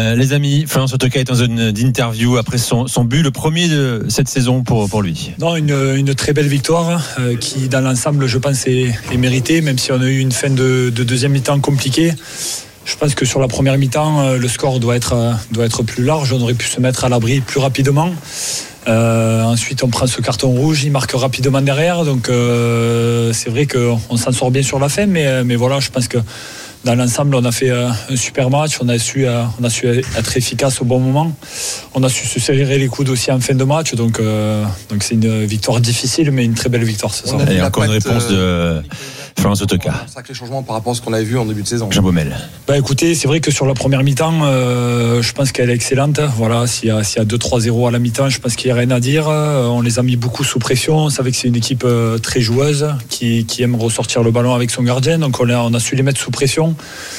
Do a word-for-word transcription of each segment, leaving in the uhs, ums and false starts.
Euh, les amis, Florian Sotoka est en zone d'interview après son, son but, le premier de cette saison pour, pour lui. Non, une, une très belle victoire euh, qui, dans l'ensemble, je pense, est, est méritée, même si on a eu une fin de, de deuxième mi-temps compliquée. Je pense que sur la première mi-temps, euh, le score doit être, euh, doit être plus large. On aurait pu se mettre à l'abri plus rapidement. Euh, ensuite, on prend ce carton rouge, il marque rapidement derrière. Donc, euh, c'est vrai qu'on s'en sort bien sur la fin, mais, mais voilà, je pense que dans l'ensemble, on a fait un super match, on a su, on a su être efficace au bon moment, on a su se serrer les coudes aussi en fin de match, donc, euh, donc c'est une victoire difficile, mais une très belle victoire ce soir. Et encore une réponse de Florian Sotoka. Un sacré changement par rapport à ce qu'on avait vu en début de saison. Jean Baumel. Bah écoutez, c'est vrai que sur la première mi-temps, euh, je pense qu'elle est excellente. Voilà, s'il y a, s'il y a deux trois zéro à la mi-temps, je pense qu'il n'y a rien à dire. On les a mis beaucoup sous pression. On savait que c'est une équipe très joueuse qui, qui aime ressortir le ballon avec son gardien, donc on a, on a su les mettre sous pression.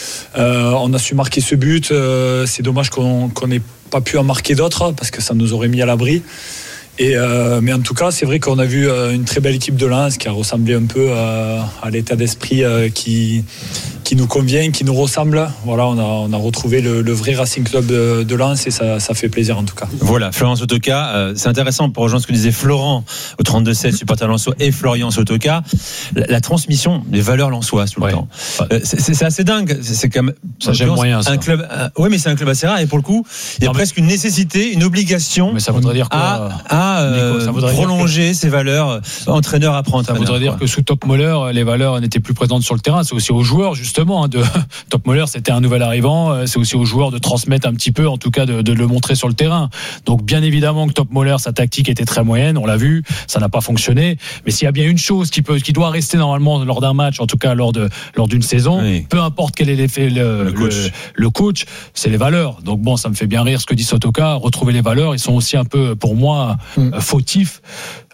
Euh, on a su marquer ce but. Euh, c'est dommage qu'on qu'on n'ait pas pu en marquer d'autres parce que ça nous aurait mis à l'abri. Et euh, mais en tout cas, c'est vrai qu'on a vu euh, une très belle équipe de Lens qui a ressemblé un peu euh, à l'état d'esprit euh, qui qui nous convient, qui nous ressemble. Voilà, on a on a retrouvé le, le vrai Racing Club de, de Lens et ça ça fait plaisir en tout cas. Voilà, Florian Sotoka, euh, c'est intéressant pour rejoindre ce que disait Florent au trente-deux sept, supporter lensois, et Florian Sotoka, la, la transmission des valeurs lensoises tout le ouais. temps. Euh, c'est, c'est assez dingue. C'est, c'est comme ça j'aime moyen. Ça. Un club, euh, ouais, mais c'est un club assez rare et pour le coup, il y a non, presque mais... une nécessité, une obligation. Mais ça voudrait dire quoi à, à Euh, Nico, ça voudrait prolonger dire que... ses valeurs entraîneur après entraîneur. Ça voudrait dire quoi. Que sous Topmöller, les valeurs n'étaient plus présentes sur le terrain. C'est aussi aux joueurs justement. Hein, de Topmöller, c'était un nouvel arrivant. C'est aussi aux joueurs de transmettre un petit peu, en tout cas de, de le montrer sur le terrain. Donc bien évidemment que Topmöller, sa tactique était très moyenne. On l'a vu, ça n'a pas fonctionné. Mais s'il y a bien une chose qui peut, qui doit rester normalement lors d'un match, en tout cas lors de lors d'une saison, oui. peu importe quel est l'effet le, le, coach. Le, le coach, c'est les valeurs. Donc bon, ça me fait bien rire ce que dit Sotoka. Retrouver les valeurs, ils sont aussi un peu, pour moi, mm. fautifs.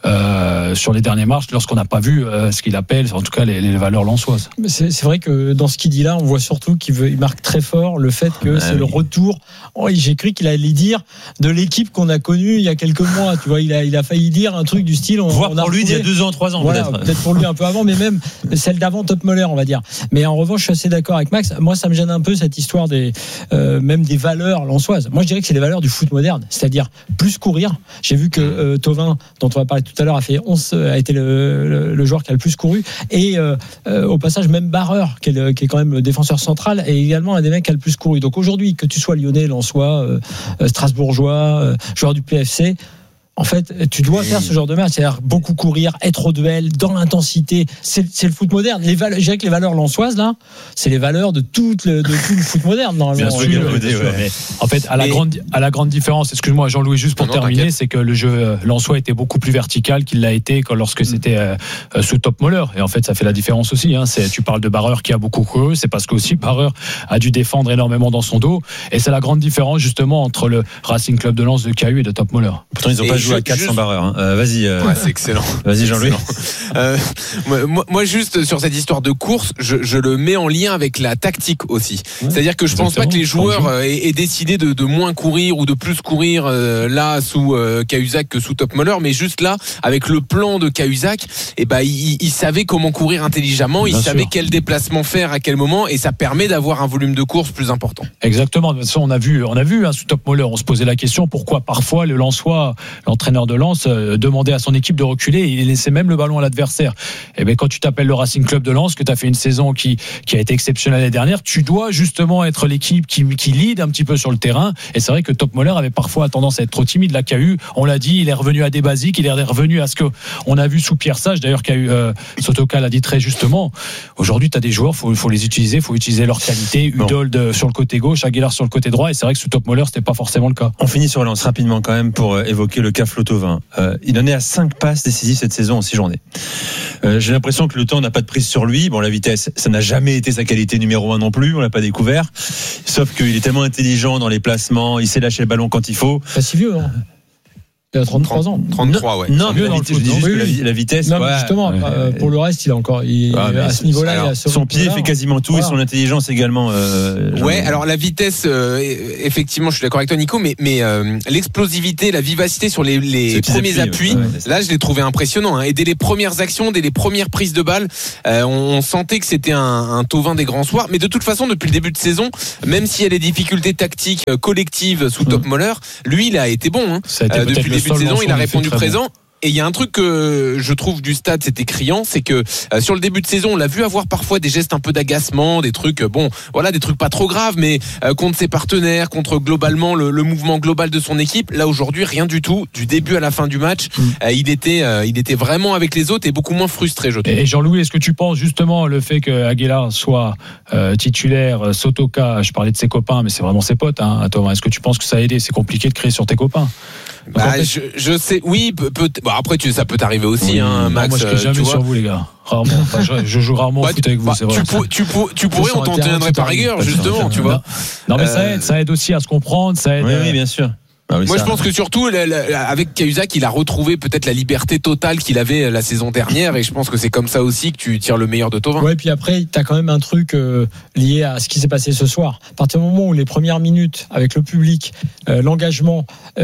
Euh, sur les derniers matchs lorsqu'on n'a pas vu euh, ce qu'il appelle en tout cas les, les valeurs lensoises. C'est, c'est vrai que dans ce qu'il dit là on voit surtout qu'il veut, il marque très fort le fait que ah, c'est oui. le retour oh, j'ai cru qu'il allait dire de l'équipe qu'on a connue il y a quelques mois, tu vois, il a, il a failli dire un truc du style on, voire on pour a lui d'il y a deux ans, trois ans voilà, peut-être peut-être pour lui un peu avant, mais même celle d'avant Topmöller on va dire. Mais en revanche je suis assez d'accord avec Max, moi ça me gêne un peu cette histoire des euh, même des valeurs lensoises. Moi je dirais que c'est les valeurs du foot moderne, c'est-à-dire plus courir. J'ai vu que euh, Thauvin dont on va parler tout à l'heure a fait onze a été le, le, le joueur qui a le plus couru et euh, euh, au passage même Barreur qui est, le, qui est quand même le défenseur central est également un des mecs qui a le plus couru. Donc aujourd'hui que tu sois lyonnais, lensois, euh, strasbourgeois, euh, joueur du P F C, en fait, tu dois faire ce genre de match, c'est-à-dire beaucoup courir, être au duel, dans l'intensité. C'est, c'est le foot moderne. Les valeurs, je dirais que les valeurs lensoises, là, c'est les valeurs de tout le, de tout le foot moderne, normalement. Bien sûr, bien sûr, ouais. Mais en fait, à la, grande, à la grande différence, excuse-moi, Jean-Louis, juste pour non, terminer, t'inquiète. C'est que le jeu lensois était beaucoup plus vertical qu'il l'a été quand, lorsque c'était euh, sous Topmöller. Et en fait, ça fait la différence aussi. Hein. C'est, tu parles de Barreur qui a beaucoup couru, c'est parce qu'aussi Barreur a dû défendre énormément dans son dos. Et c'est la grande différence, justement, entre le Racing Club de Lens de Cahu et de Topmöller. Pourtant, ils n'ont pas joué à quatre cents barreurs. Hein. Euh, vas-y. Euh... Ouais, c'est excellent. Vas-y, Jean-Louis. Euh, moi, moi, juste sur cette histoire de course, je, je le mets en lien avec la tactique aussi. Ouais, c'est-à-dire que je pense pas que les joueurs euh, aient, aient décidé de, de moins courir ou de plus courir euh, là sous euh, Cahuzac que sous Topmöller, mais juste là, avec le plan de Cahuzac, et ben, il, il savait comment courir intelligemment, il Bien savait sûr. Quel déplacement faire à quel moment, et ça permet d'avoir un volume de course plus important. Exactement. De toute façon, on a vu, on a vu hein, sous Topmöller, on se posait la question pourquoi parfois le Lensois, l'entraîneur de Lens, euh, demandait à son équipe de reculer et il laissait même le ballon à l'adversaire. Et bien quand tu t'appelles le Racing Club de Lens, que tu as fait une saison qui, qui a été exceptionnelle l'année dernière, tu dois justement être l'équipe qui, qui lead un petit peu sur le terrain. Et c'est vrai que Topmöller avait parfois tendance à être trop timide. La K U, on l'a dit, il est revenu à des basiques, il est revenu à ce qu'on a vu sous Pierre Sage. D'ailleurs, K U, euh, Sotoka l'a dit très justement. Aujourd'hui, tu as des joueurs, il faut, faut les utiliser, il faut utiliser leur qualité. Udold sur le côté gauche, Aguilar sur le côté droit. Et c'est vrai que sous Topmöller, c'était pas forcément le cas. On finit sur Lens rapidement quand même pour évoquer le cas Flo Thauvin. Euh, il en est à cinq passes décisives cette saison en six journées. Euh, j'ai l'impression que le temps n'a pas de prise sur lui. Bon, la vitesse, ça n'a jamais été sa qualité numéro un non plus. On l'a pas découvert. Sauf qu'il est tellement intelligent dans les placements. Il sait lâcher le ballon quand il faut. Pas si vieux, hein. Il a trente-trois ans. trente-trois, ouais. Non, mais mieux la dans le vitesse, foot, je dis non, juste oui, que la, oui. vi- la vitesse. Non, mais ouais, justement, ouais, euh, ouais. pour le reste, il a encore. Il, Ah, mais à ce niveau-là, alors, il a ce Son pied rythme-là. fait quasiment tout Voilà. et son intelligence également. Euh, Ouais, j'en- alors la vitesse, euh, effectivement, je suis d'accord avec toi, Nico, mais, mais euh, l'explosivité, la vivacité sur les, les C'est petits premiers appuis, appuis, ouais, ouais, c'est là, je l'ai trouvé impressionnant. Hein. Et dès les premières actions, dès les premières prises de balles, euh, on, on sentait que c'était un, un Thauvin des grands soirs. Mais de toute façon, depuis le début de saison, même s'il y a des difficultés tactiques euh, collectives sous Top Moller, lui, il a été bon. Hein. Ça a été Euh, peut-être depuis le le début de seul saison, il a lancement répondu qui fait très présent. Et il y a un truc que je trouve du stade, c'était criant, c'est que euh, sur le début de saison, on l'a vu avoir parfois des gestes un peu d'agacement, des trucs, euh, bon, voilà, des trucs pas trop graves, mais euh, contre ses partenaires, contre globalement le, le mouvement global de son équipe. Là aujourd'hui, rien du tout, du début à la fin du match, Mm. euh, il était, euh, il était vraiment avec les autres et beaucoup moins frustré, je trouve. Et Jean-Louis, est-ce que tu penses justement le fait que Aguilar soit euh, titulaire, euh, Sotoka, je parlais de ses copains, mais c'est vraiment ses potes, hein, Thomas. Est-ce que tu penses que ça a aidé? C'est compliqué de créer sur tes copains. Donc, Bah, en fait, je, je sais, oui, peut, peut, bon, après tu, ça peut t'arriver aussi, oui, hein, non, Max. moi, je euh, crie jamais tu vois. sur vous, les gars. Rarement. Enfin, je, je joue rarement Bah, au foot avec vous, bah, c'est vrai. tu, pour- tu, pour- tu pourrais, Sur on un t'en terrain, tiendrait tout par arrive. rigueur, Pas justement, sur un tu terrain. vois. Non, mais Euh, ça aide, ça aide aussi à se comprendre, ça aide. Oui, oui, euh, bien sûr. Ah oui, Moi, ça- je pense que surtout, la- la- avec Cahuzac, il a retrouvé peut-être la liberté totale qu'il avait la saison dernière, et je pense que c'est comme ça aussi que tu tires le meilleur de Thauvin. Ouais, puis après, tu as quand même un truc euh, lié à ce qui s'est passé ce soir. À partir du moment où les premières minutes, avec le public, euh, l'engagement,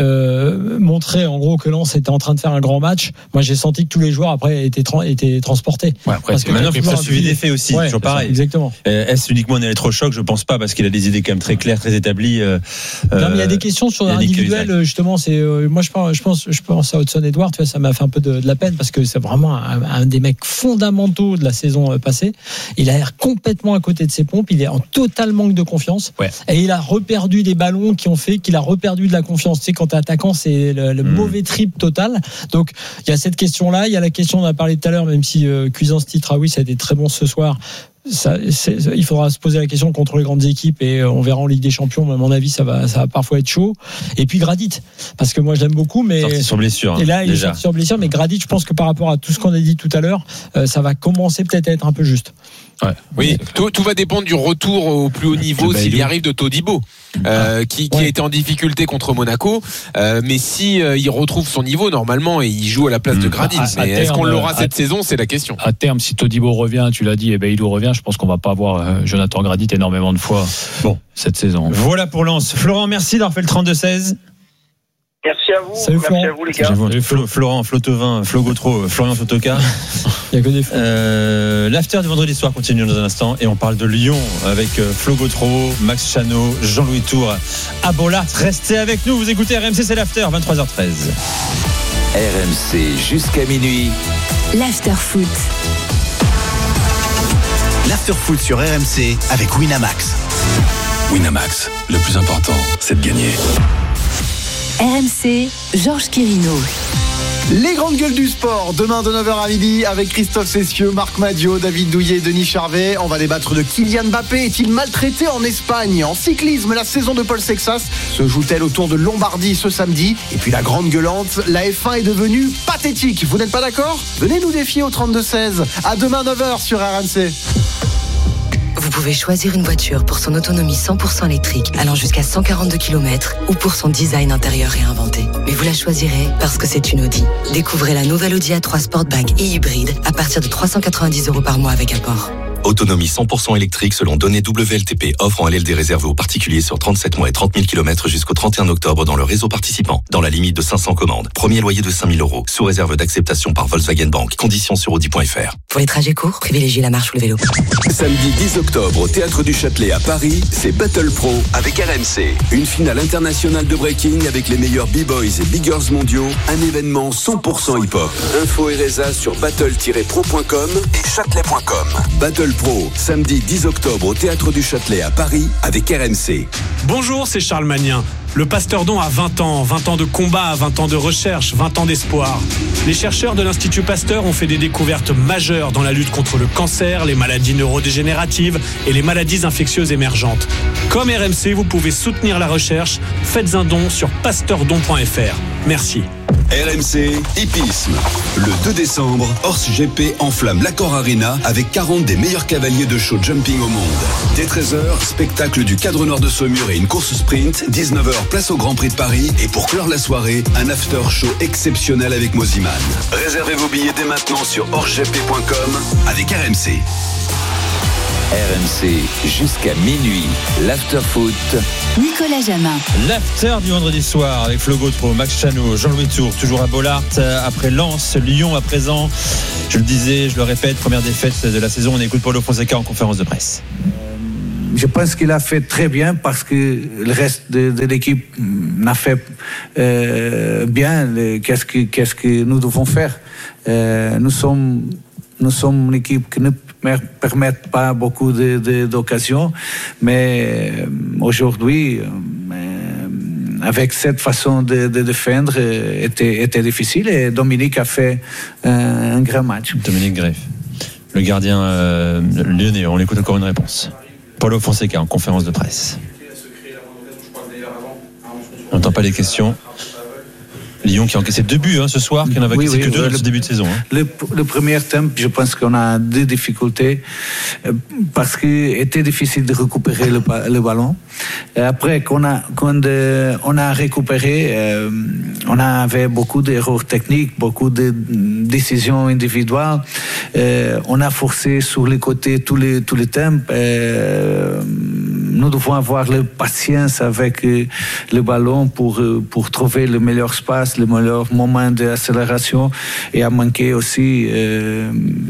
euh, montraient en gros que Lens était en train de faire un grand match, moi j'ai senti que tous les joueurs après étaient, tra- étaient transportés. Ouais, après, Parce c'est que Maintenant, il faut que ça toujours suive un des faits aussi, Ouais, toujours pareil. Exactement. Euh, Est-ce uniquement un électrochoc? Je pense pas, parce qu'il a des idées quand même très claires, très établies. euh, Non, mais il y a euh, des questions sur Yannick l'individuel, Cahuzac. justement. C'est euh, moi je pense, je pense, je pense à Hudson Edouard. Tu vois, ça m'a fait un peu de, de la peine parce que c'est vraiment un, un des mecs fondamentaux de la saison euh, passée. Il a l'air complètement à côté de ses pompes. Il est en total manque de confiance. Ouais. Et il a reperdu des ballons qui ont fait qu'il a reperdu de la confiance. Tu sais, quand t'es attaquant, c'est le, le Mm. mauvais trip total. Donc il y a cette question-là. Il y a la question on a parlé tout à l'heure, même si euh, Cuisance titre, ah oui, ça a été très bon ce soir. Ça, c'est, il faudra se poser la question contre les grandes équipes et euh, on verra en Ligue des Champions. Mais à mon avis, ça va, ça va parfois être chaud. Et puis Gradit, parce que moi je l'aime beaucoup, mais sorti sur blessure. et là il est déjà. sorti sur blessure. Mais Gradit, je pense que par rapport à tout ce qu'on a dit tout à l'heure, euh, ça va commencer peut-être à être un peu juste. Ouais. Oui, tout, tout va dépendre du retour au plus haut niveau De s'il y Bailly. arrive de Todibo, euh, qui, qui Ouais. a été en difficulté contre Monaco. Euh, mais si euh, il retrouve son niveau normalement et il joue à la place de Mm. Gradit, À- à mais est-ce terme, qu'on l'aura à- cette saison, c'est la question. À terme, si Todibo revient, tu l'as dit, et Bailou revient, je pense qu'on va pas avoir euh, Jonathan Gradit énormément de fois Bon. cette saison. Voilà pour Lens. Florent, merci d'avoir fait le trente-deux seize. Merci à vous. Salut, Merci Florent. à vous, les gars. J'avoue, Flo- Florent, Flo Thauvin, Flo Gautreau, Florian Sotoka. Il y a que des fous. Euh, L'after du vendredi soir continue dans un instant et on parle de Lyon avec euh, Flo Gautreau, Max Chano, Jean-Louis Tour à Bollard. Restez avec nous, vous écoutez R M C, c'est l'after, vingt-trois heures treize. R M C jusqu'à minuit. L'after-foot. L'after-foot sur R M C avec Winamax. Winamax, le plus important, c'est de gagner. R M C, Georges Quirino. Les grandes gueules du sport, demain de neuf heures à midi avec Christophe Cessieux, Marc Madio, David Douillet, Denis Charvet. On va débattre de Kylian Mbappé. Est-il maltraité en Espagne? En cyclisme, la saison de Paul Sexas se joue-t-elle au Tour de Lombardie ce samedi? Et puis la grande gueulante, la F un est devenue pathétique. Vous n'êtes pas d'accord? Venez nous défier au trente-deux seize. À demain neuf heures sur R M C. Vous pouvez choisir une voiture pour son autonomie cent pour cent électrique allant jusqu'à cent quarante-deux kilomètres ou pour son design intérieur réinventé. Mais vous la choisirez parce que c'est une Audi. Découvrez la nouvelle Audi A trois Sportback et hybride à partir de trois cent quatre-vingt-dix euros par mois avec apport. Autonomie cent pour cent électrique selon données W L T P. Offre en L L D réservée aux particuliers sur trente-sept mois et trente mille kilomètres jusqu'au trente et un octobre dans le réseau participant. Dans la limite de cinq cents commandes. Premier loyer de cinq mille euros. Sous réserve d'acceptation par Volkswagen Bank. Conditions sur audi point f r. Pour les trajets courts, privilégiez la marche ou le vélo. Samedi dix octobre au Théâtre du Châtelet à Paris, c'est Battle Pro avec R M C. Une finale internationale de breaking avec les meilleurs b-boys et biggers mondiaux. Un événement cent pour cent hip-hop. Info et résa sur battle tiret pro point com et châtelet point com. Battle Pro, samedi dix octobre au Théâtre du Châtelet à Paris avec R M C. Bonjour, c'est Charles Magnin. Le Pasteur Don a vingt ans, vingt ans de combat, vingt ans de recherche, vingt ans d'espoir. Les chercheurs de l'Institut Pasteur ont fait des découvertes majeures dans la lutte contre le cancer, les maladies neurodégénératives et les maladies infectieuses émergentes. Comme R M C, vous pouvez soutenir la recherche. Faites un don sur pasteur don point f r. Merci. R M C Hippisme. Le deux décembre, Horse G P enflamme l'Accor Arena avec quarante des meilleurs cavaliers de show jumping au monde. Dès treize heures, spectacle du cadre nord de Saumur et une course sprint. dix-neuf heures, place au Grand Prix de Paris. Et pour clore la soirée, un after show exceptionnel avec Moziman. Réservez vos billets dès maintenant sur horse g p point com avec R M C. R M C jusqu'à minuit, l'after-foot. Nicolas Jamin. L'after du vendredi soir avec Flo Gautreau, Max Chano, Jean-Louis Tour, toujours à Bollard, après Lens, Lyon à présent. Je le disais, je le répète, première défaite de la saison. On écoute Paulo Fonseca en conférence de presse. Je pense qu'il a fait très bien parce que le reste de, de l'équipe n'a fait euh, bien. Qu'est-ce que, qu'est-ce que nous devons faire? euh, Nous sommes, nous sommes une équipe qui ne permettent pas beaucoup de, de, d'occasions, mais euh, aujourd'hui, euh, avec cette façon de, de défendre, euh, était, était difficile et Dominique a fait un, un grand match. Dominique Greff, le gardien euh, lyonnais, on écoute encore une réponse. Paulo Fonseca en conférence de presse. On n'entend pas les questions. Lyon qui a encaissé deux buts hein, ce soir, qui n'en avait oui, encaissé oui, que deux le, dans ce début de saison. Hein. Le, le premier temps, je pense qu'on a des difficultés euh, parce qu'il était difficile de récupérer le, le ballon. Et après, qu'on a, quand euh, on a récupéré, euh, on avait beaucoup d'erreurs techniques, beaucoup de décisions individuelles. Euh, on a forcé sur les côtés tous les, tous les temps. Euh, nous devons avoir la patience avec euh, le ballon pour, euh, pour trouver le meilleur espace, le meilleur moment d'accélération et à manquer aussi euh,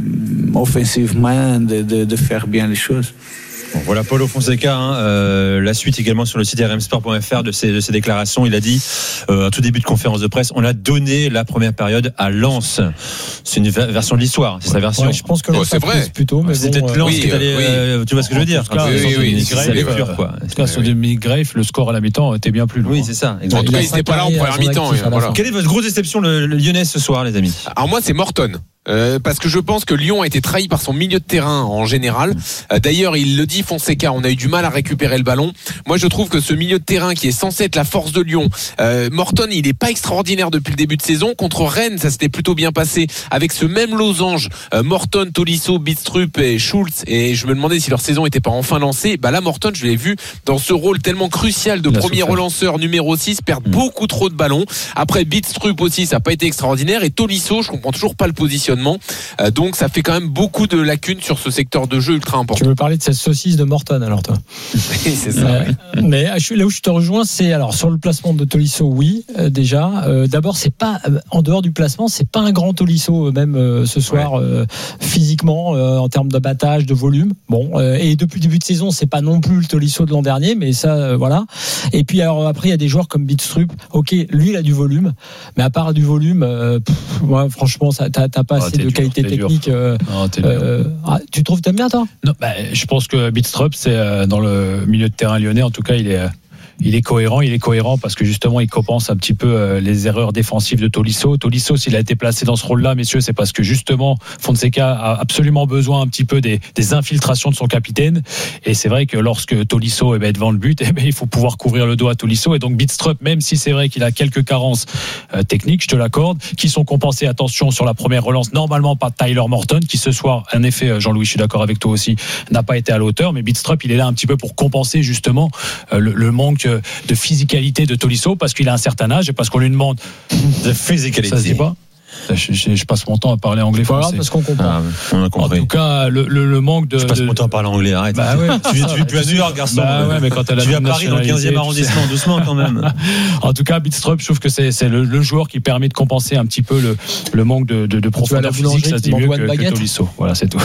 offensivement de, de, de faire bien les choses. Bon, voilà Paulo Fonseca, hein, euh, la suite également sur le site r m sport point f r de ses, de ses déclarations. Il a dit, euh, à tout début de conférence de presse, on a donné la première période à Lens. C'est une ver- version de l'histoire, c'est sa version. Ouais, je pense que oh, c'est vrai. plutôt, mais c'est bon, peut-être Lens oui, qui est allé, oui. euh, tu vois ce que je veux dire. Cas, oui, oui, oui, c'est sa lecture, quoi. En tout cas, sur Dominique Greff, le score à la mi-temps était bien plus lourd. Oui, c'est ça. En tout cas, il n'était pas là en première mi-temps. Voilà. Quelle est votre grosse déception le, le Lyonnais ce soir, les amis? Alors moi, c'est Morton. Euh, parce que je pense que Lyon a été trahi par son milieu de terrain en général. Euh, d'ailleurs, il le dit, Fonseca, on a eu du mal à récupérer le ballon. Moi, je trouve que ce milieu de terrain qui est censé être la force de Lyon, euh, Morton, il est pas extraordinaire depuis le début de saison. Contre Rennes, ça s'était plutôt bien passé avec ce même losange, euh, Morton, Tolisso, Bidstrup et Schultz. Et je me demandais si leur saison était pas enfin lancée. Bah là, Morton, je l'ai vu dans ce rôle tellement crucial de premier souffert. Relanceur numéro six, perdre mmh. beaucoup trop de ballons. Après, Bidstrup aussi, ça n'a pas été extraordinaire. Et Tolisso, je comprends toujours pas le positionnement. Euh, Donc ça fait quand même beaucoup de lacunes sur ce secteur de jeu ultra important. Tu veux parler de cette saucisse de Morton alors toi? Oui, c'est ça. Euh, mais là où je te rejoins, c'est alors sur le placement de Tolisso, oui, euh, déjà. Euh, d'abord, c'est pas euh, en dehors du placement, c'est pas un grand Tolisso même euh, ce soir ouais. euh, physiquement euh, en termes d'abattage, de volume. Bon, euh, et depuis le début de saison, c'est pas non plus le Tolisso de l'an dernier, mais ça, euh, voilà. Et puis alors après, il y a des joueurs comme Bidstrup. Ok, lui, il a du volume, mais à part du volume, euh, pff, ouais, franchement, ça, t'as, t'as pas oh, assez de dur. Qualité technique. Euh, non, euh, ah, tu trouves t'aimes bien toi? Non, bah, je pense que Bidstrup, c'est euh, dans le milieu de terrain lyonnais, en tout cas, il est. Euh, Il est cohérent, il est cohérent parce que justement il compense un petit peu euh, les erreurs défensives de Tolisso. Tolisso, s'il a été placé dans ce rôle-là, messieurs, c'est parce que justement Fonseca a absolument besoin un petit peu des, des infiltrations de son capitaine. Et c'est vrai que lorsque Tolisso eh ben, est devant le but, eh ben, il faut pouvoir couvrir le dos à Tolisso. Et donc Bidstrup, même si c'est vrai qu'il a quelques carences euh, techniques, je te l'accorde, qui sont compensées, attention, sur la première relance, normalement par Tyler Morton, qui ce soir, en effet, Jean-Louis, je suis d'accord avec toi aussi, n'a pas été à la hauteur. Mais Bidstrup, il est là un petit peu pour compenser justement euh, le, le manque de physicalité de Tolisso parce qu'il a un certain âge et parce qu'on lui demande de physicalité. Ça se dit pas? Je, je, je passe mon temps à parler anglais français. Parce qu'on comprend. Ah, on a compris. En tout cas, le, le, le manque de. Je passe de... mon temps à parler anglais. Arrête. Bah ouais. tu vis, tu vis plus à New York, garçon. Bah ouais, mais quand elle a tu vis à Paris dans le quinzième arrondissement, doucement quand même. En tout cas, Bidstrup, je trouve que c'est, c'est le, le joueur qui permet de compenser un petit peu le, le manque de, de, de profondeur physique. Ça se dit mieux que, que Tolisso. Voilà, c'est tout.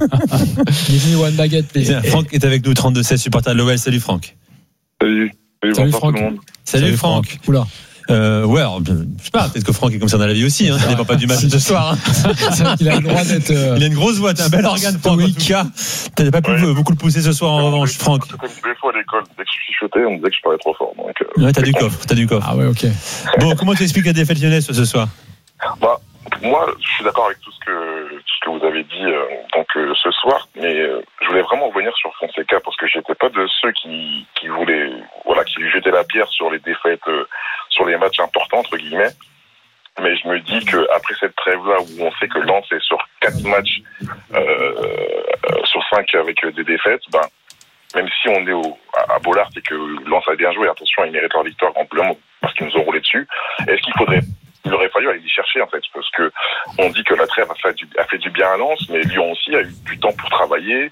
Bienvenue One Baguette. Franck est avec nous, trente-deux seize, supporter de l'O L. Salut Franck. Salut. Salut, Salut Franck. Tout le monde. Salut, Salut Franck. Franck. Oula. Euh, ouais, alors, je sais pas, peut-être que Franck est comme ça dans la vie aussi, hein, ça dépend pas du match de ce soir. Hein. C'est vrai qu'il a le droit d'être. Euh... Il a une grosse voix, t'as un bel organe, Franck. En tout cas, t'as pas pu ouais. beaucoup le pousser ce soir en revanche, Franck. Comme des fois à l'école, dès que je chuchotais, on me disait que je parlais trop fort. Donc, euh, ouais, t'as du coffre, t'as du coffre. Ah ouais, ok. Bon, comment tu expliques la défaite lyonnaise ce soir? Bah, moi, je suis d'accord avec tout ce que, tout ce que vous avez dit euh, donc, euh, ce soir, mais euh, je voulais vraiment revenir sur Fonseca parce que j'étais pas de ceux qui, qui voulaient, voilà, qui lui jetaient la pierre sur les défaites, euh, sur les matchs importants, entre guillemets. Mais je me dis qu'après cette trêve-là, où on sait que Lens est sur quatre matchs euh, sur cinq avec des défaites, ben, même si on est au, à Bollard et que Lens a bien joué, attention, ils méritent leur victoire amplement parce qu'ils nous ont roulé dessus, est-ce qu'il faudrait, il aurait fallu aller les chercher en fait, parce que on dit que la trêve a fait du, a fait du bien à Lens, mais Lyon aussi a eu du temps pour travailler.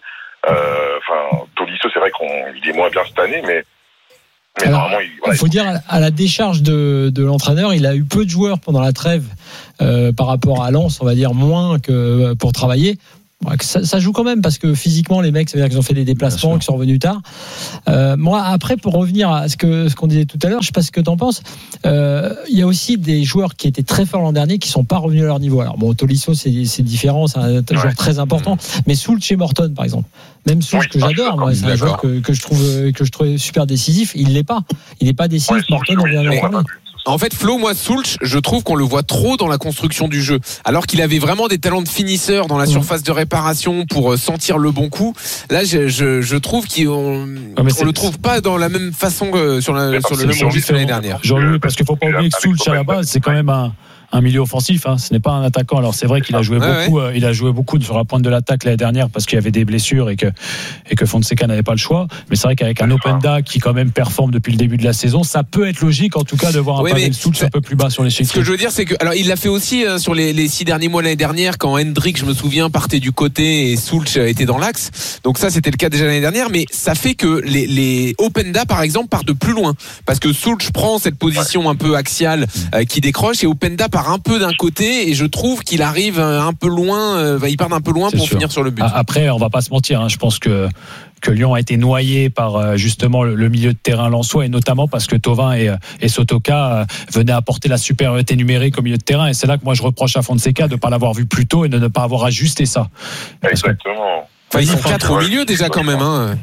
Enfin, euh, Tolisso, c'est vrai qu'il est moins bien cette année, mais Mais Alors, il voilà, faut il... dire à la décharge de, de l'entraîneur, il a eu peu de joueurs pendant la trêve euh, par rapport à Lens, on va dire moins que pour travailler. Ça, ça joue quand même parce que physiquement les mecs, ça veut dire qu'ils ont fait des déplacements, qu'ils sont revenus tard. Euh, moi, après, pour revenir à ce que ce qu'on disait tout à l'heure, je sais pas ce que t'en penses. Euh, il y a aussi des joueurs qui étaient très forts l'an dernier qui sont pas revenus à leur niveau. Alors bon, Tolisso, c'est, c'est différent, c'est un ouais. joueur très important. Mmh. Mais Soultz et Morton, par exemple, même Soultz oui, que j'adore, moi, c'est un joueur que, que je trouve que je trouve super décisif. Il l'est pas. Il n'est pas décisif. Ouais, Morton, on vient de le parler. En fait, Flo, moi, Soultz, je trouve qu'on le voit trop dans la construction du jeu. Alors qu'il avait vraiment des talents de finisseur dans la surface de réparation pour sentir le bon coup. Là, je, je, je trouve qu'on ah, on le trouve pas dans la même façon que sur, la, sur le même registre l'année dernière. Jean-Louis, parce qu'il faut pas oublier que Soultz, à la base, c'est quand même un, un milieu offensif, hein. Ce n'est pas un attaquant. Alors c'est vrai qu'il a joué ouais, beaucoup, ouais. Euh, il a joué beaucoup sur la pointe de l'attaque l'année dernière parce qu'il y avait des blessures et que et que Fonseca n'avait pas le choix. Mais c'est vrai qu'avec un Openda qui quand même performe depuis le début de la saison, ça peut être logique en tout cas de voir un ouais, Pavel Soultz un peu plus bas sur l'échiquier. Ce que je veux dire, c'est que alors il l'a fait aussi euh, sur les, les six derniers mois l'année dernière quand Hendrick, je me souviens, partait du côté et Soultz était dans l'axe. Donc ça c'était le cas déjà l'année dernière, mais ça fait que les, les Openda par exemple partent de plus loin parce que Soultz prend cette position un peu axiale euh, qui décroche et Openda part un peu d'un côté. Et je trouve qu'il arrive un peu loin, euh, il part d'un peu loin c'est pour sûr. Finir sur le but. Après, on va pas se mentir, hein, je pense que que Lyon a été noyé par justement le milieu de terrain lensois et notamment parce que Thauvin et, et Sotoka venaient apporter la supériorité numérique au milieu de terrain et c'est là que moi je reproche à Fonseca de ne pas l'avoir vu plus tôt et de ne pas avoir ajusté ça. Exactement. Enfin, ils sont quatre au milieu déjà quand même. Hein.